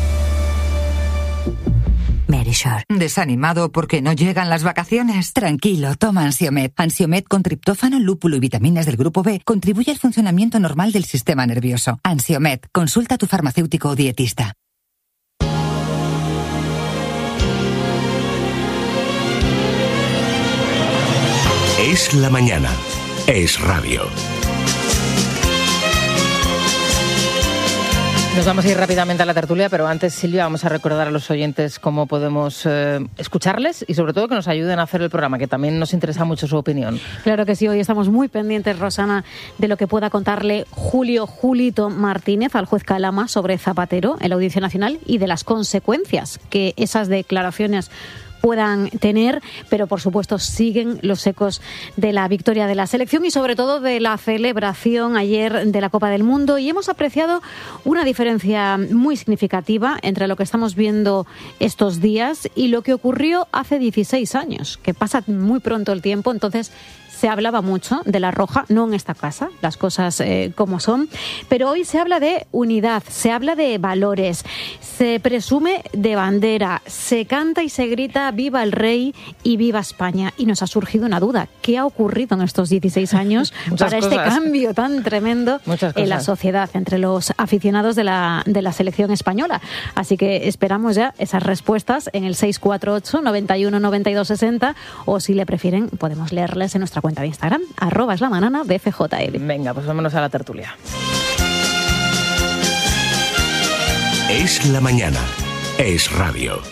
Verisur. ¿Desanimado porque no llegan las vacaciones? Tranquilo, toma Ansiomed. Ansiomed con triptófano, lúpulo y vitaminas del grupo B contribuye al funcionamiento normal del sistema nervioso. Ansiomed. Consulta a tu farmacéutico o dietista. Es la mañana. Es Radio. Nos vamos a ir rápidamente a la tertulia, pero antes, Silvia, vamos a recordar a los oyentes cómo podemos eh, escucharles y sobre todo que nos ayuden a hacer el programa, que también nos interesa mucho su opinión. Claro que sí, hoy estamos muy pendientes, Rosana, de lo que pueda contarle Julio Julito Martínez al juez Calama sobre Zapatero en la Audiencia Nacional y de las consecuencias que esas declaraciones puedan tener, pero por supuesto siguen los ecos de la victoria de la selección y sobre todo de la celebración ayer de la Copa del Mundo, y hemos apreciado una diferencia muy significativa entre lo que estamos viendo estos días y lo que ocurrió hace dieciséis años, que pasa muy pronto el tiempo. Entonces se hablaba mucho de la roja, no en esta casa, las cosas eh, como son, pero hoy se habla de unidad, se habla de valores, se presume de bandera, se canta y se grita viva el rey y viva España. Y nos ha surgido una duda, ¿qué ha ocurrido en estos dieciséis años para cosas. este cambio tan tremendo en la sociedad, entre los aficionados de la, de la selección española? Así que esperamos ya esas respuestas en el seis cuatro ocho, noventa y uno, noventa y dos, sesenta, o si le prefieren podemos leerles en nuestra cuenta de Instagram, arroba es la manana de F J L. Venga, pues vámonos a la tertulia. Es la mañana. Es Radio.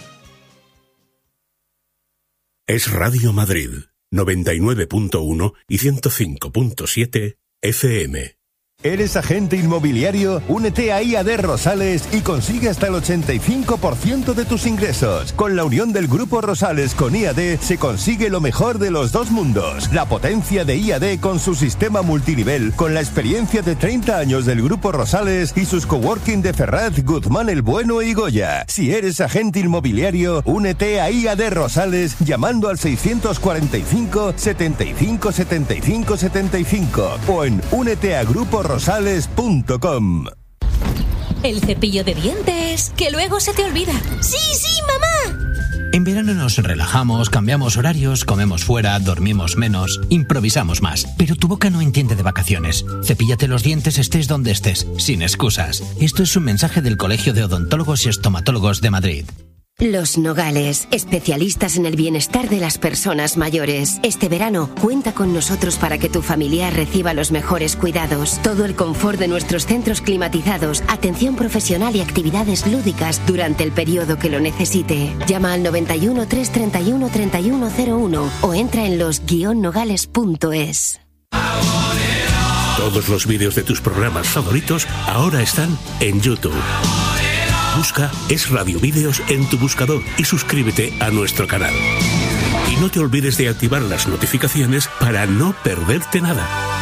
Es Radio Madrid, noventa y nueve punto uno y ciento cinco punto siete F M. ¿Eres agente inmobiliario? Únete a I A D Rosales y consigue hasta el ochenta y cinco por ciento de tus ingresos. Con la unión del Grupo Rosales con I A D se consigue lo mejor de los dos mundos. La potencia de I A D con su sistema multinivel, con la experiencia de treinta años del Grupo Rosales y sus coworking de Ferraz, Guzmán el Bueno y Goya. Si eres agente inmobiliario, únete a I A D Rosales llamando al seiscientos cuarenta y cinco, setenta y cinco, setenta y cinco, setenta y cinco o en únete a grupo rosales punto com. El cepillo de dientes, que luego se te olvida. ¡Sí, sí, mamá! En verano nos relajamos, cambiamos horarios, comemos fuera, dormimos menos, improvisamos más. Pero tu boca no entiende de vacaciones. Cepíllate los dientes estés donde estés, sin excusas. Esto es un mensaje del Colegio de Odontólogos y Estomatólogos de Madrid. Los Nogales, especialistas en el bienestar de las personas mayores. Este verano, cuenta con nosotros para que tu familiar reciba los mejores cuidados. Todo el confort de nuestros centros climatizados, atención profesional y actividades lúdicas durante el periodo que lo necesite. Llama al noventa y uno, trescientos treinta y uno, treinta y uno cero uno o entra en los guion nogales punto es. Todos los vídeos de tus programas favoritos ahora están en YouTube. Busca Es Radio Vídeos en tu buscador y suscríbete a nuestro canal. Y no te olvides de activar las notificaciones para no perderte nada.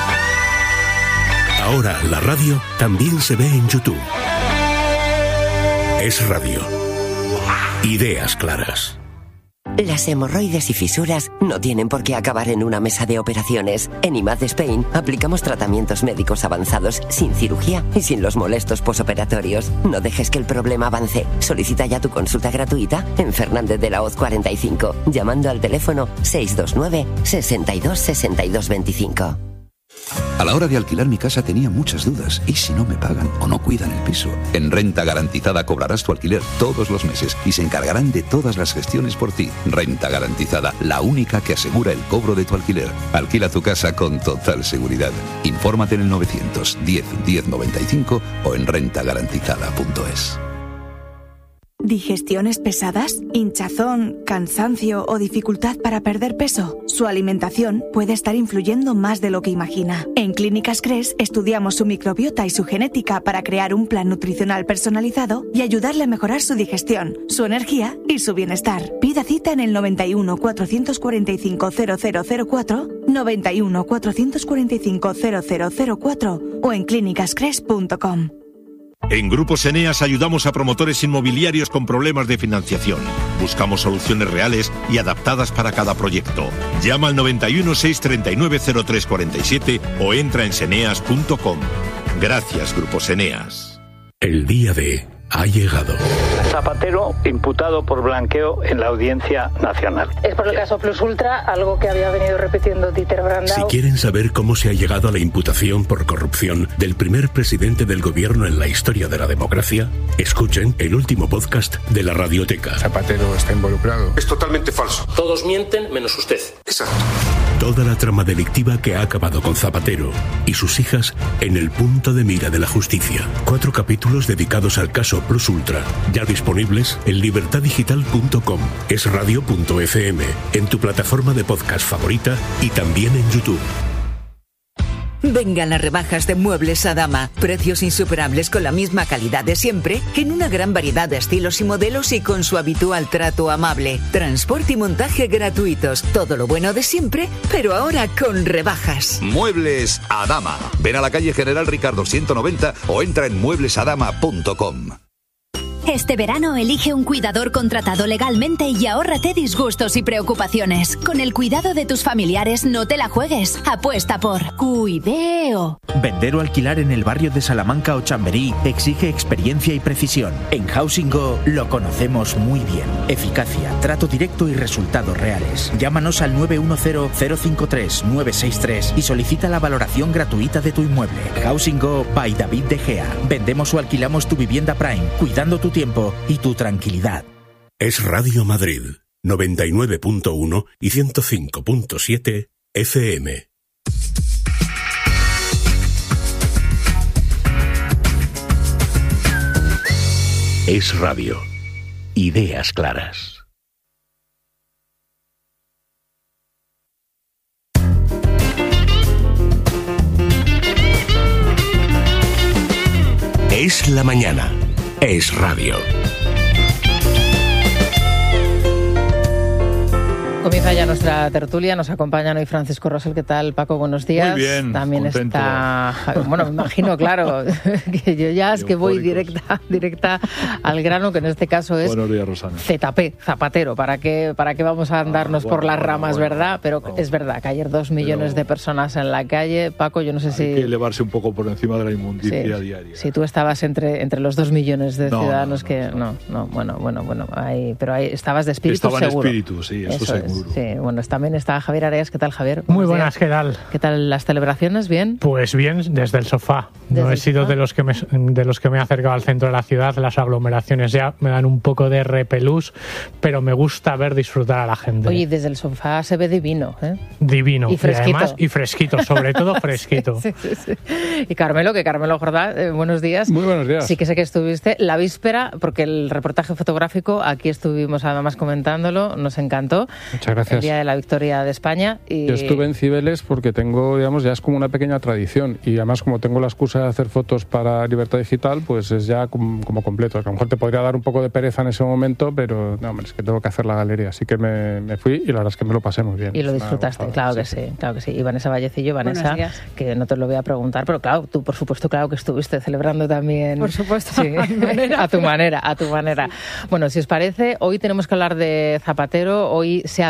Ahora la radio también se ve en YouTube. Es Radio. Ideas claras. Las hemorroides y fisuras no tienen por qué acabar en una mesa de operaciones. En I M A D Spain aplicamos tratamientos médicos avanzados sin cirugía y sin los molestos posoperatorios. No dejes que el problema avance. Solicita ya tu consulta gratuita en Fernández de la Hoz cuarenta y cinco, llamando al teléfono seis dos nueve, sesenta y dos, sesenta y dos veinticinco. A la hora de alquilar mi casa tenía muchas dudas. ¿Y si no me pagan o no cuidan el piso? En Renta Garantizada cobrarás tu alquiler todos los meses y se encargarán de todas las gestiones por ti. Renta Garantizada, la única que asegura el cobro de tu alquiler. Alquila tu casa con total seguridad. Infórmate en el novecientos diez diez noventa y cinco o en renta garantizada punto es. ¿Digestiones pesadas? ¿Hinchazón, cansancio o dificultad para perder peso? Su alimentación puede estar influyendo más de lo que imagina. En Clínicas Cres estudiamos su microbiota y su genética para crear un plan nutricional personalizado y ayudarle a mejorar su digestión, su energía y su bienestar. Pida cita en el noventa y uno, cuatrocientos cuarenta y cinco, cero cero cero cuatro, noventa y uno, cuatrocientos cuarenta y cinco, cero cero cero cuatro o en clínicas cres punto com. En Grupos Eneas ayudamos a promotores inmobiliarios con problemas de financiación. Buscamos soluciones reales y adaptadas para cada proyecto. Llama al noventa y uno, seiscientos treinta y nueve, cero tres cuarenta y siete o entra en seneas punto com. Gracias, Grupos Eneas. El día de ha llegado. Zapatero imputado por blanqueo en la Audiencia Nacional. Es por el caso Plus Ultra, algo que había venido repitiendo Dieter Brandau. Si quieren saber cómo se ha llegado a la imputación por corrupción del primer presidente del gobierno en la historia de la democracia, escuchen el último podcast de la Radioteca. Zapatero está involucrado. Es totalmente falso. Todos mienten menos usted. Exacto. Toda la trama delictiva que ha acabado con Zapatero y sus hijas en el punto de mira de la justicia. Cuatro capítulos dedicados al caso Plus Ultra, ya disponibles en libertad digital punto com, es radio punto efe eme, en tu plataforma de podcast favorita y también en YouTube. Vengan las rebajas de Muebles Adama. Precios insuperables con la misma calidad de siempre, en una gran variedad de estilos y modelos y con su habitual trato amable. Transporte y montaje gratuitos. Todo lo bueno de siempre, pero ahora con rebajas. Muebles Adama. Ven a la calle General Ricardo ciento noventa o entra en muebles adama punto com. Este verano elige un cuidador contratado legalmente y ahórrate disgustos y preocupaciones. Con el cuidado de tus familiares no te la juegues. Apuesta por Cuideo. Vender o alquilar en el barrio de Salamanca o Chamberí exige experiencia y precisión. En Housing Go lo conocemos muy bien. Eficacia, trato directo y resultados reales. Llámanos al nueve uno cero, cero cinco tres, nueve seis tres y solicita la valoración gratuita de tu inmueble. Housing Go by David De Gea. Vendemos o alquilamos tu vivienda Prime, cuidando tu tiempo y tu tranquilidad. Es Radio Madrid, noventa y nueve punto uno y ciento cinco punto siete efe eme. Es Radio. Ideas claras. Es la mañana. Es Radio. Comienza ya nuestra tertulia, nos acompañan hoy Francisco Rosell. ¿Qué tal, Paco? Buenos días. Muy bien, También contento. está, bueno, me imagino, claro, que yo ya es que voy directa, directa al grano, que en este caso es Buenos días, Rosana. Z P, Zapatero. ¿Para qué, para qué vamos a andarnos Ah, bueno, por las bueno, ramas, bueno, verdad? Pero no. es verdad que ayer dos millones Pero de personas en la calle. Paco, yo no sé Hay si... que elevarse un poco por encima de la inmundicia Sí. diaria. Si tú estabas entre, entre los dos millones de No, ciudadanos no, que... No, no, bueno, bueno, bueno. Ahí, pero ahí estabas de espíritu Estaba en seguro. espíritu, sí, eso, Eso es, seguro. sí. Bueno, también está Javier Areas. ¿Qué tal, Javier? Muy buenas, días. ¿qué tal? ¿Qué tal las celebraciones? ¿Bien? Pues bien, desde el sofá. ¿Desde No he el sido sofá? de los que me de los que me he acercado al centro de la ciudad. Las aglomeraciones ya me dan un poco de repelús, pero me gusta ver disfrutar a la gente. Oye, desde el sofá se ve divino, ¿eh? Divino. Y fresquito. además, y fresquito, sobre todo fresquito. Sí, sí, sí. Y Carmelo, que Carmelo Jordá, eh, buenos días. Muy buenos días. Sí que sé que estuviste la víspera, porque el reportaje fotográfico, aquí estuvimos además comentándolo, nos encantó. Muchas gracias. El día de la victoria de España. Y... Yo estuve en Cibeles porque tengo, digamos, ya es como una pequeña tradición y además como tengo la excusa de hacer fotos para Libertad Digital, pues es ya como, como completo. A lo mejor te podría dar un poco de pereza en ese momento, pero no, hombre, es que tengo que hacer la galería, así que me, me fui y la verdad es que me lo pasé muy bien. Y lo Es una disfrutaste, gozada, claro que sí, sí, claro que sí. Y Vanessa Vallecillo, Vanessa, Buenos días. que no te lo voy a preguntar, pero claro, tú por supuesto, claro que estuviste celebrando también. Por supuesto, Sí, a mi manera. a tu manera, a tu manera. Bueno, si os parece, hoy tenemos que hablar de Zapatero. Hoy se ha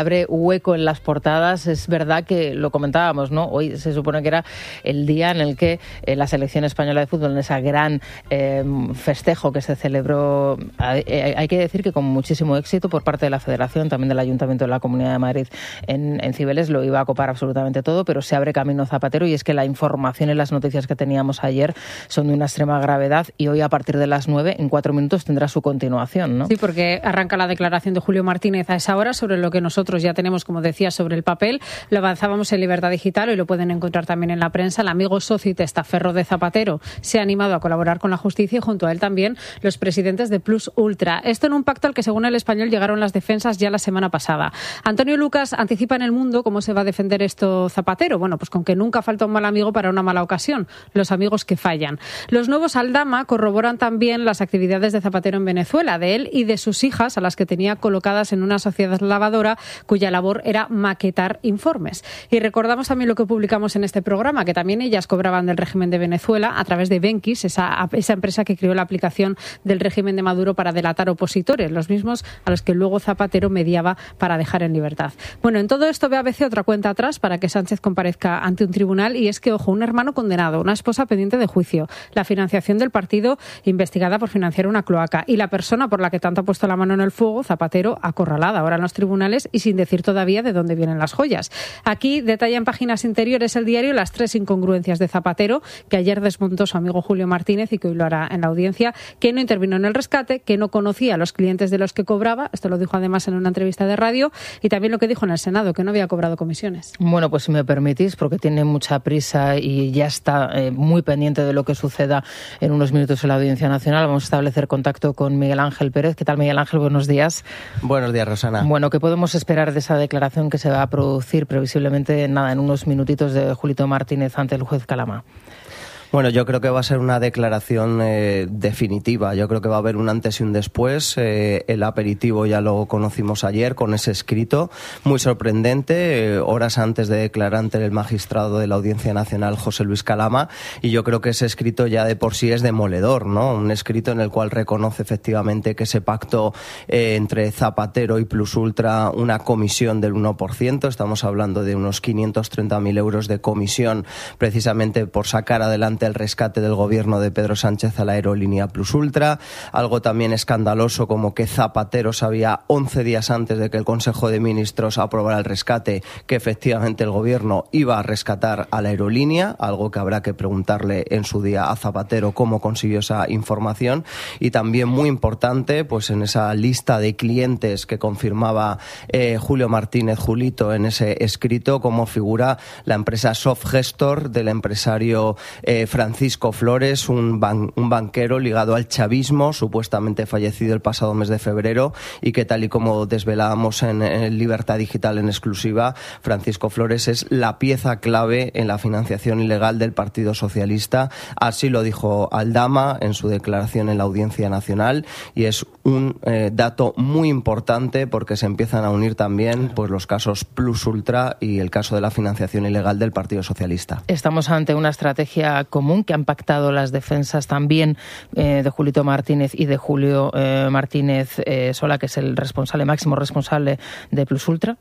abre hueco en las portadas. Es verdad que lo comentábamos, ¿no? Hoy se supone que era el día en el que eh, la selección española de fútbol, en ese gran eh, festejo que se celebró, eh, hay que decir que con muchísimo éxito por parte de la Federación, también del Ayuntamiento de la Comunidad de Madrid en, en Cibeles, lo iba a copar absolutamente todo, pero se abre camino Zapatero, y es que la información y las noticias que teníamos ayer son de una extrema gravedad, y hoy a partir de las nueve, en cuatro minutos, tendrá su continuación, ¿no? Sí, porque arranca la declaración de Julio Martínez a esa hora sobre lo que nosotros ya tenemos, como decía, sobre el papel. Lo avanzábamos en Libertad Digital, y lo pueden encontrar también en la prensa. El amigo socio y testaferro de Zapatero se ha animado a colaborar con la justicia, y junto a él también los presidentes de Plus Ultra. Esto en un pacto al que, según El Español, llegaron las defensas ya la semana pasada. Antonio Lucas anticipa en El Mundo cómo se va a defender esto Zapatero. Bueno, pues con que nunca falta un mal amigo para una mala ocasión, los amigos que fallan. Los nuevos Aldama corroboran también las actividades de Zapatero en Venezuela, de él y de sus hijas, a las que tenía colocadas en una sociedad lavadora cuya labor era maquetar informes. Y recordamos también lo que publicamos en este programa, que también ellas cobraban del régimen de Venezuela a través de Benquis, esa, esa empresa que creó la aplicación del régimen de Maduro para delatar opositores, los mismos a los que luego Zapatero mediaba para dejar en libertad. Bueno, en todo esto ve A B C otra cuenta atrás para que Sánchez comparezca ante un tribunal, y es que, ojo, un hermano condenado, una esposa pendiente de juicio, la financiación del partido investigada por financiar una cloaca, y la persona por la que tanto ha puesto la mano en el fuego, Zapatero, acorralada ahora en los tribunales y sin decir todavía de dónde vienen las joyas. Aquí detalla en páginas interiores el diario las tres incongruencias de Zapatero, que ayer desmontó su amigo Julio Martínez y que hoy lo hará en la audiencia, que no intervino en el rescate, que no conocía a los clientes de los que cobraba, esto lo dijo además en una entrevista de radio, y también lo que dijo en el Senado, que no había cobrado comisiones. Bueno, pues si me permitís, porque tiene mucha prisa y ya está eh, muy pendiente de lo que suceda en unos minutos en la Audiencia Nacional, vamos a establecer contacto con Miguel Ángel Pérez. ¿Qué tal, Miguel Ángel? Buenos días. Buenos días, Rosana. Bueno, ¿qué podemos esperar de esa declaración que se va a producir previsiblemente, nada, en unos minutitos, de Julito Martínez ante el juez Calama? Bueno, yo creo que va a ser una declaración eh, definitiva. Yo creo que va a haber un antes y un después. Eh, el aperitivo ya lo conocimos ayer con ese escrito muy sorprendente, eh, horas antes de declarar ante el magistrado de la Audiencia Nacional, José Luis Calama, y yo creo que ese escrito ya de por sí es demoledor, ¿no? Un escrito en el cual reconoce efectivamente que ese pacto eh, entre Zapatero y Plus Ultra, una comisión del uno por ciento, estamos hablando de unos quinientos treinta mil euros de comisión precisamente por sacar adelante el rescate del gobierno de Pedro Sánchez a la aerolínea Plus Ultra. Algo también escandaloso como que Zapatero sabía once días antes de que el Consejo de Ministros aprobara el rescate que efectivamente el gobierno iba a rescatar a la aerolínea, algo que habrá que preguntarle en su día a Zapatero cómo consiguió esa información. Y también muy importante, pues en esa lista de clientes que confirmaba eh, Julio Martínez, Julito, en ese escrito, cómo figura la empresa Softgestor del empresario eh, Francisco Flores, un, ban- un banquero ligado al chavismo, supuestamente fallecido el pasado mes de febrero, y que, tal y como desvelábamos en, en Libertad Digital en exclusiva, Francisco Flores es la pieza clave en la financiación ilegal del Partido Socialista. Así lo dijo Aldama en su declaración en la Audiencia Nacional, y es un eh, dato muy importante porque se empiezan a unir también pues los casos Plus Ultra y el caso de la financiación ilegal del Partido Socialista. Estamos ante una estrategia común que han pactado las defensas también eh, de Julito Martínez y de Julio eh, Martínez eh, Sola, que es el responsable, máximo responsable de Plus Ultra.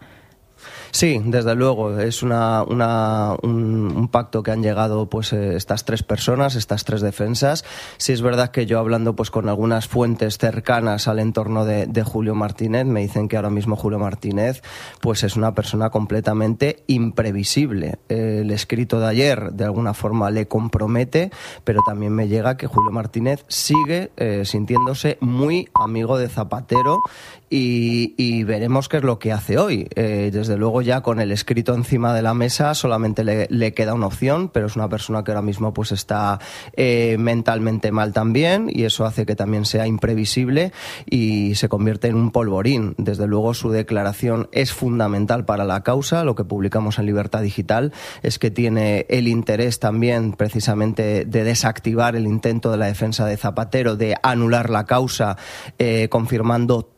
Sí, desde luego, es una, una, un, un pacto que han llegado pues eh, estas tres personas, estas tres defensas. Sí es verdad que yo, hablando pues con algunas fuentes cercanas al entorno de, de Julio Martínez, me dicen que ahora mismo Julio Martínez pues es una persona completamente imprevisible. Eh, el escrito de ayer de alguna forma le compromete, pero también me llega que Julio Martínez sigue eh, sintiéndose muy amigo de Zapatero, y, y veremos qué es lo que hace hoy. Eh, desde luego, ya con el escrito encima de la mesa solamente le, le queda una opción, pero es una persona que ahora mismo pues está eh, mentalmente mal también, y eso hace que también sea imprevisible y se convierte en un polvorín. Desde luego su declaración es fundamental para la causa. Lo que publicamos en Libertad Digital es que tiene el interés también precisamente de desactivar el intento de la defensa de Zapatero de anular la causa, eh, confirmando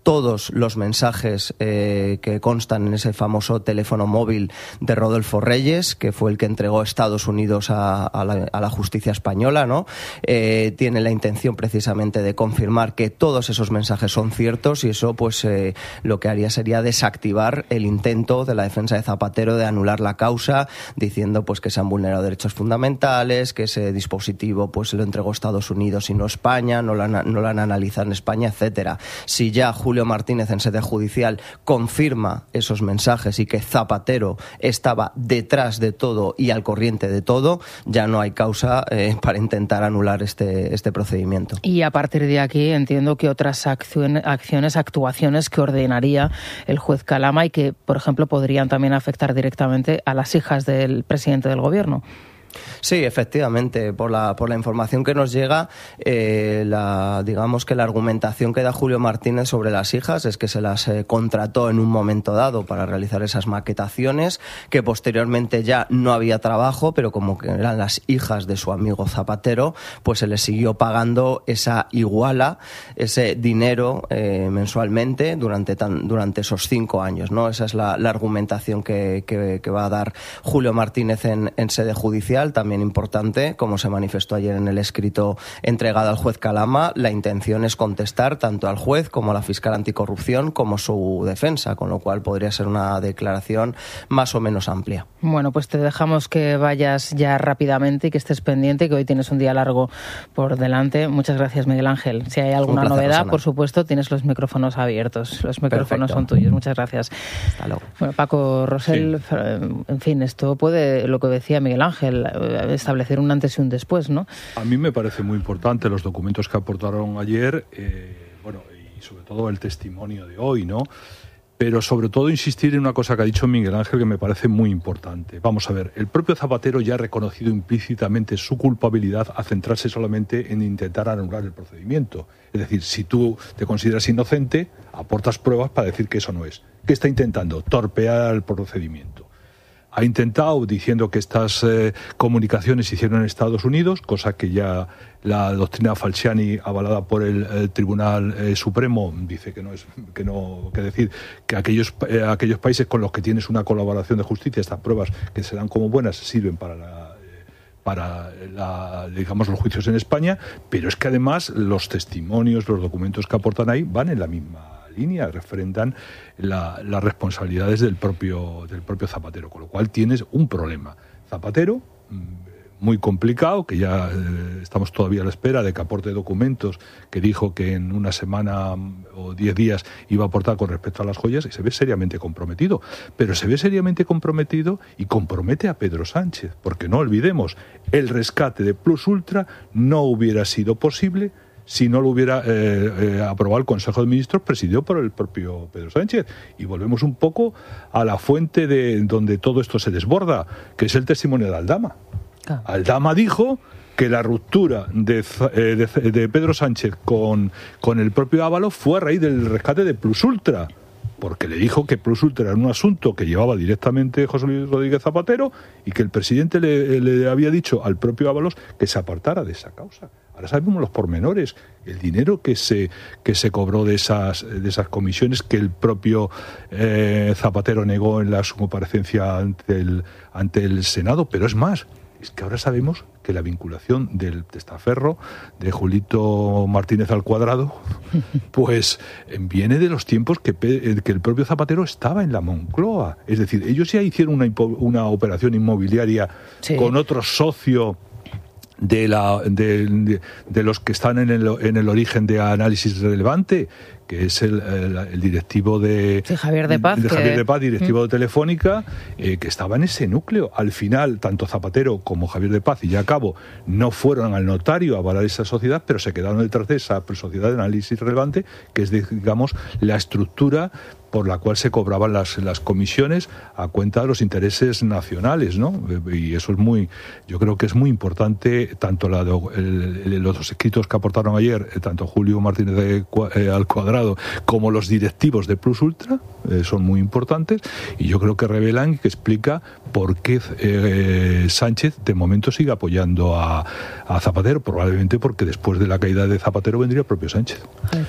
todos los mensajes eh, que constan en ese famoso teléfono móvil de Rodolfo Reyes, que fue el que entregó Estados Unidos a, a, la, a la justicia española, ¿no? Eh, tiene la intención precisamente de confirmar que todos esos mensajes son ciertos, y eso pues eh, lo que haría sería desactivar el intento de la defensa de Zapatero de anular la causa, diciendo pues que se han vulnerado derechos fundamentales, que ese dispositivo pues lo entregó Estados Unidos y no España, no lo han, no lo han analizado en España, etcétera. Si ya Julio Martínez en sede judicial confirma esos mensajes y que Zapatero estaba detrás de todo y al corriente de todo, ya no hay causa eh, para intentar anular este, este procedimiento. Y a partir de aquí entiendo que otras acciones, acciones, actuaciones que ordenaría el juez Calama y que, por ejemplo, podrían también afectar directamente a las hijas del presidente del gobierno. Sí, efectivamente, por la por la información que nos llega, eh, la, digamos que la argumentación que da Julio Martínez sobre las hijas es que se las eh, contrató en un momento dado para realizar esas maquetaciones, que posteriormente ya no había trabajo, pero como que eran las hijas de su amigo Zapatero, pues se les siguió pagando esa iguala, ese dinero eh, mensualmente durante tan, durante esos cinco años, ¿no? Esa es la, la argumentación que, que, que va a dar Julio Martínez en, en sede judicial. También importante, como se manifestó ayer en el escrito entregado al juez Calama, la intención es contestar tanto al juez como a la fiscal anticorrupción como su defensa, con lo cual podría ser una declaración más o menos amplia. Bueno, pues te dejamos que vayas ya rápidamente y que estés pendiente, que hoy tienes un día largo por delante. Muchas gracias, Miguel Ángel. Si hay alguna placer, novedad, Rosana, por supuesto, tienes los micrófonos abiertos. Los micrófonos Perfecto. Son tuyos. Muchas gracias. Hasta luego. Bueno, Paco Rosell, sí. En fin, esto puede, lo que decía Miguel Ángel, establecer un antes y un después, ¿no? A mí me parece muy importante los documentos que aportaron ayer, eh, bueno, y sobre todo el testimonio de hoy, ¿no? Pero sobre todo insistir en una cosa que ha dicho Miguel Ángel que me parece muy importante. Vamos a ver, el propio Zapatero ya ha reconocido implícitamente su culpabilidad a centrarse solamente en intentar anular el procedimiento. Es decir, si tú te consideras inocente, aportas pruebas para decir que eso no es. ¿Qué está intentando? Torpear el procedimiento. Ha intentado, diciendo que estas eh, comunicaciones se hicieron en Estados Unidos, cosa que ya la doctrina Falciani, avalada por el, el Tribunal eh, Supremo, dice que no es que no que decir que aquellos eh, aquellos países con los que tienes una colaboración de justicia, estas pruebas que se dan como buenas sirven para la para la, digamos, los juicios en España, pero es que además los testimonios, los documentos que aportan ahí van en la misma línea, refrendan la, las responsabilidades del propio, del propio Zapatero, con lo cual tienes un problema. Zapatero, muy complicado, que ya eh, estamos todavía a la espera de que aporte documentos que dijo que en una semana o diez días iba a aportar con respecto a las joyas, y se ve seriamente comprometido. Pero se ve seriamente comprometido y compromete a Pedro Sánchez, porque no olvidemos, el rescate de Plus Ultra no hubiera sido posible si no lo hubiera eh, eh, aprobado el Consejo de Ministros presidido por el propio Pedro Sánchez. Y volvemos un poco a la fuente de donde todo esto se desborda, que es el testimonio de Aldama. Ah. Aldama dijo que la ruptura de, eh, de, de Pedro Sánchez con, con el propio Ábalos fue a raíz del rescate de Plus Ultra, porque le dijo que Plus Ultra era un asunto que llevaba directamente José Luis Rodríguez Zapatero y que el presidente le, le había dicho al propio Ábalos que se apartara de esa causa. Ahora sabemos los pormenores, el dinero que se que se cobró de esas de esas comisiones que el propio eh, Zapatero negó en la su comparecencia ante el ante el Senado, pero es más, es que ahora sabemos que la vinculación del testaferro de Julito Martínez al Cuadrado pues viene de los tiempos que, que el propio Zapatero estaba en la Moncloa. Es decir, ellos ya hicieron una, una operación inmobiliaria sí. con otro socio de, la, de, de, de los que están en el, en el origen de Análisis Relevante, que es el, el, el directivo de, sí, Javier de Paz, de, Javier que... de Paz, directivo de Telefónica, eh, que estaba en ese núcleo. Al final, tanto Zapatero como Javier de Paz, y ya acabo, no fueron al notario a avalar esa sociedad, pero se quedaron detrás de esa sociedad de Análisis Relevante, que es, digamos, la estructura por la cual se cobraban las, las comisiones a cuenta de los intereses nacionales, ¿no? Y eso es muy, yo creo que es muy importante, tanto la de, el, el, los dos escritos que aportaron ayer, tanto Julio Martínez de, eh, al Cuadrado como los directivos de Plus Ultra, eh, son muy importantes, y yo creo que revelan y que explica por qué eh, Sánchez de momento sigue apoyando a, a Zapatero, probablemente porque después de la caída de Zapatero vendría el propio Sánchez.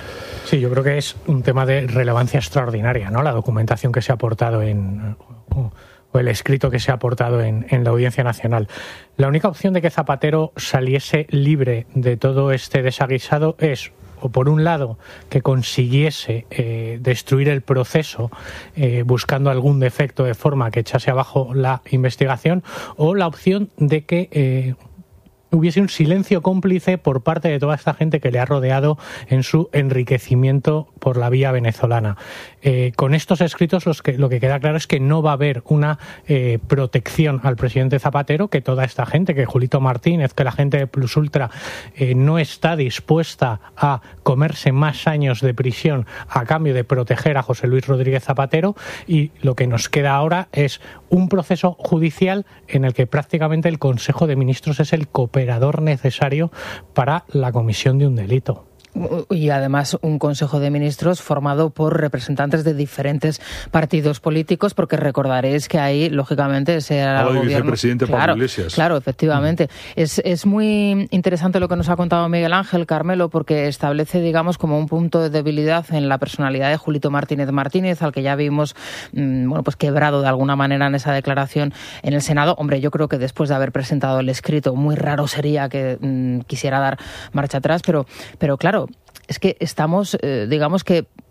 Sí, yo creo que es un tema de relevancia extraordinaria, ¿no? La documentación que se ha aportado en... o el escrito que se ha aportado en, en la Audiencia Nacional. La única opción de que Zapatero saliese libre de todo este desaguisado es, o por un lado, que consiguiese eh, destruir el proceso eh, buscando algún defecto de forma que echase abajo la investigación, o la opción de que eh, hubiese un silencio cómplice por parte de toda esta gente que le ha rodeado en su enriquecimiento por la vía venezolana. Eh, con estos escritos los que, lo que queda claro es que no va a haber una eh, protección al presidente Zapatero, que toda esta gente, que Julito Martínez, que la gente de Plus Ultra eh, no está dispuesta a comerse más años de prisión a cambio de proteger a José Luis Rodríguez Zapatero, y lo que nos queda ahora es un proceso judicial en el que prácticamente el Consejo de Ministros es el cooperador necesario para la comisión de un delito. Y además un Consejo de Ministros formado por representantes de diferentes partidos políticos, porque recordaréis que ahí, lógicamente, ese era el gobierno. Vicepresidente claro, Pablo Iglesias. Claro, efectivamente. Mm. Es, es muy interesante lo que nos ha contado Miguel Ángel, Carmelo, porque establece, digamos, como un punto de debilidad en la personalidad de Julito Martínez Martínez, al que ya vimos, mmm, bueno, pues quebrado de alguna manera en esa declaración en el Senado. Hombre, yo creo que después de haber presentado el escrito, muy raro sería que mmm, quisiera dar marcha atrás, pero, pero claro, es que estamos, eh, digamos que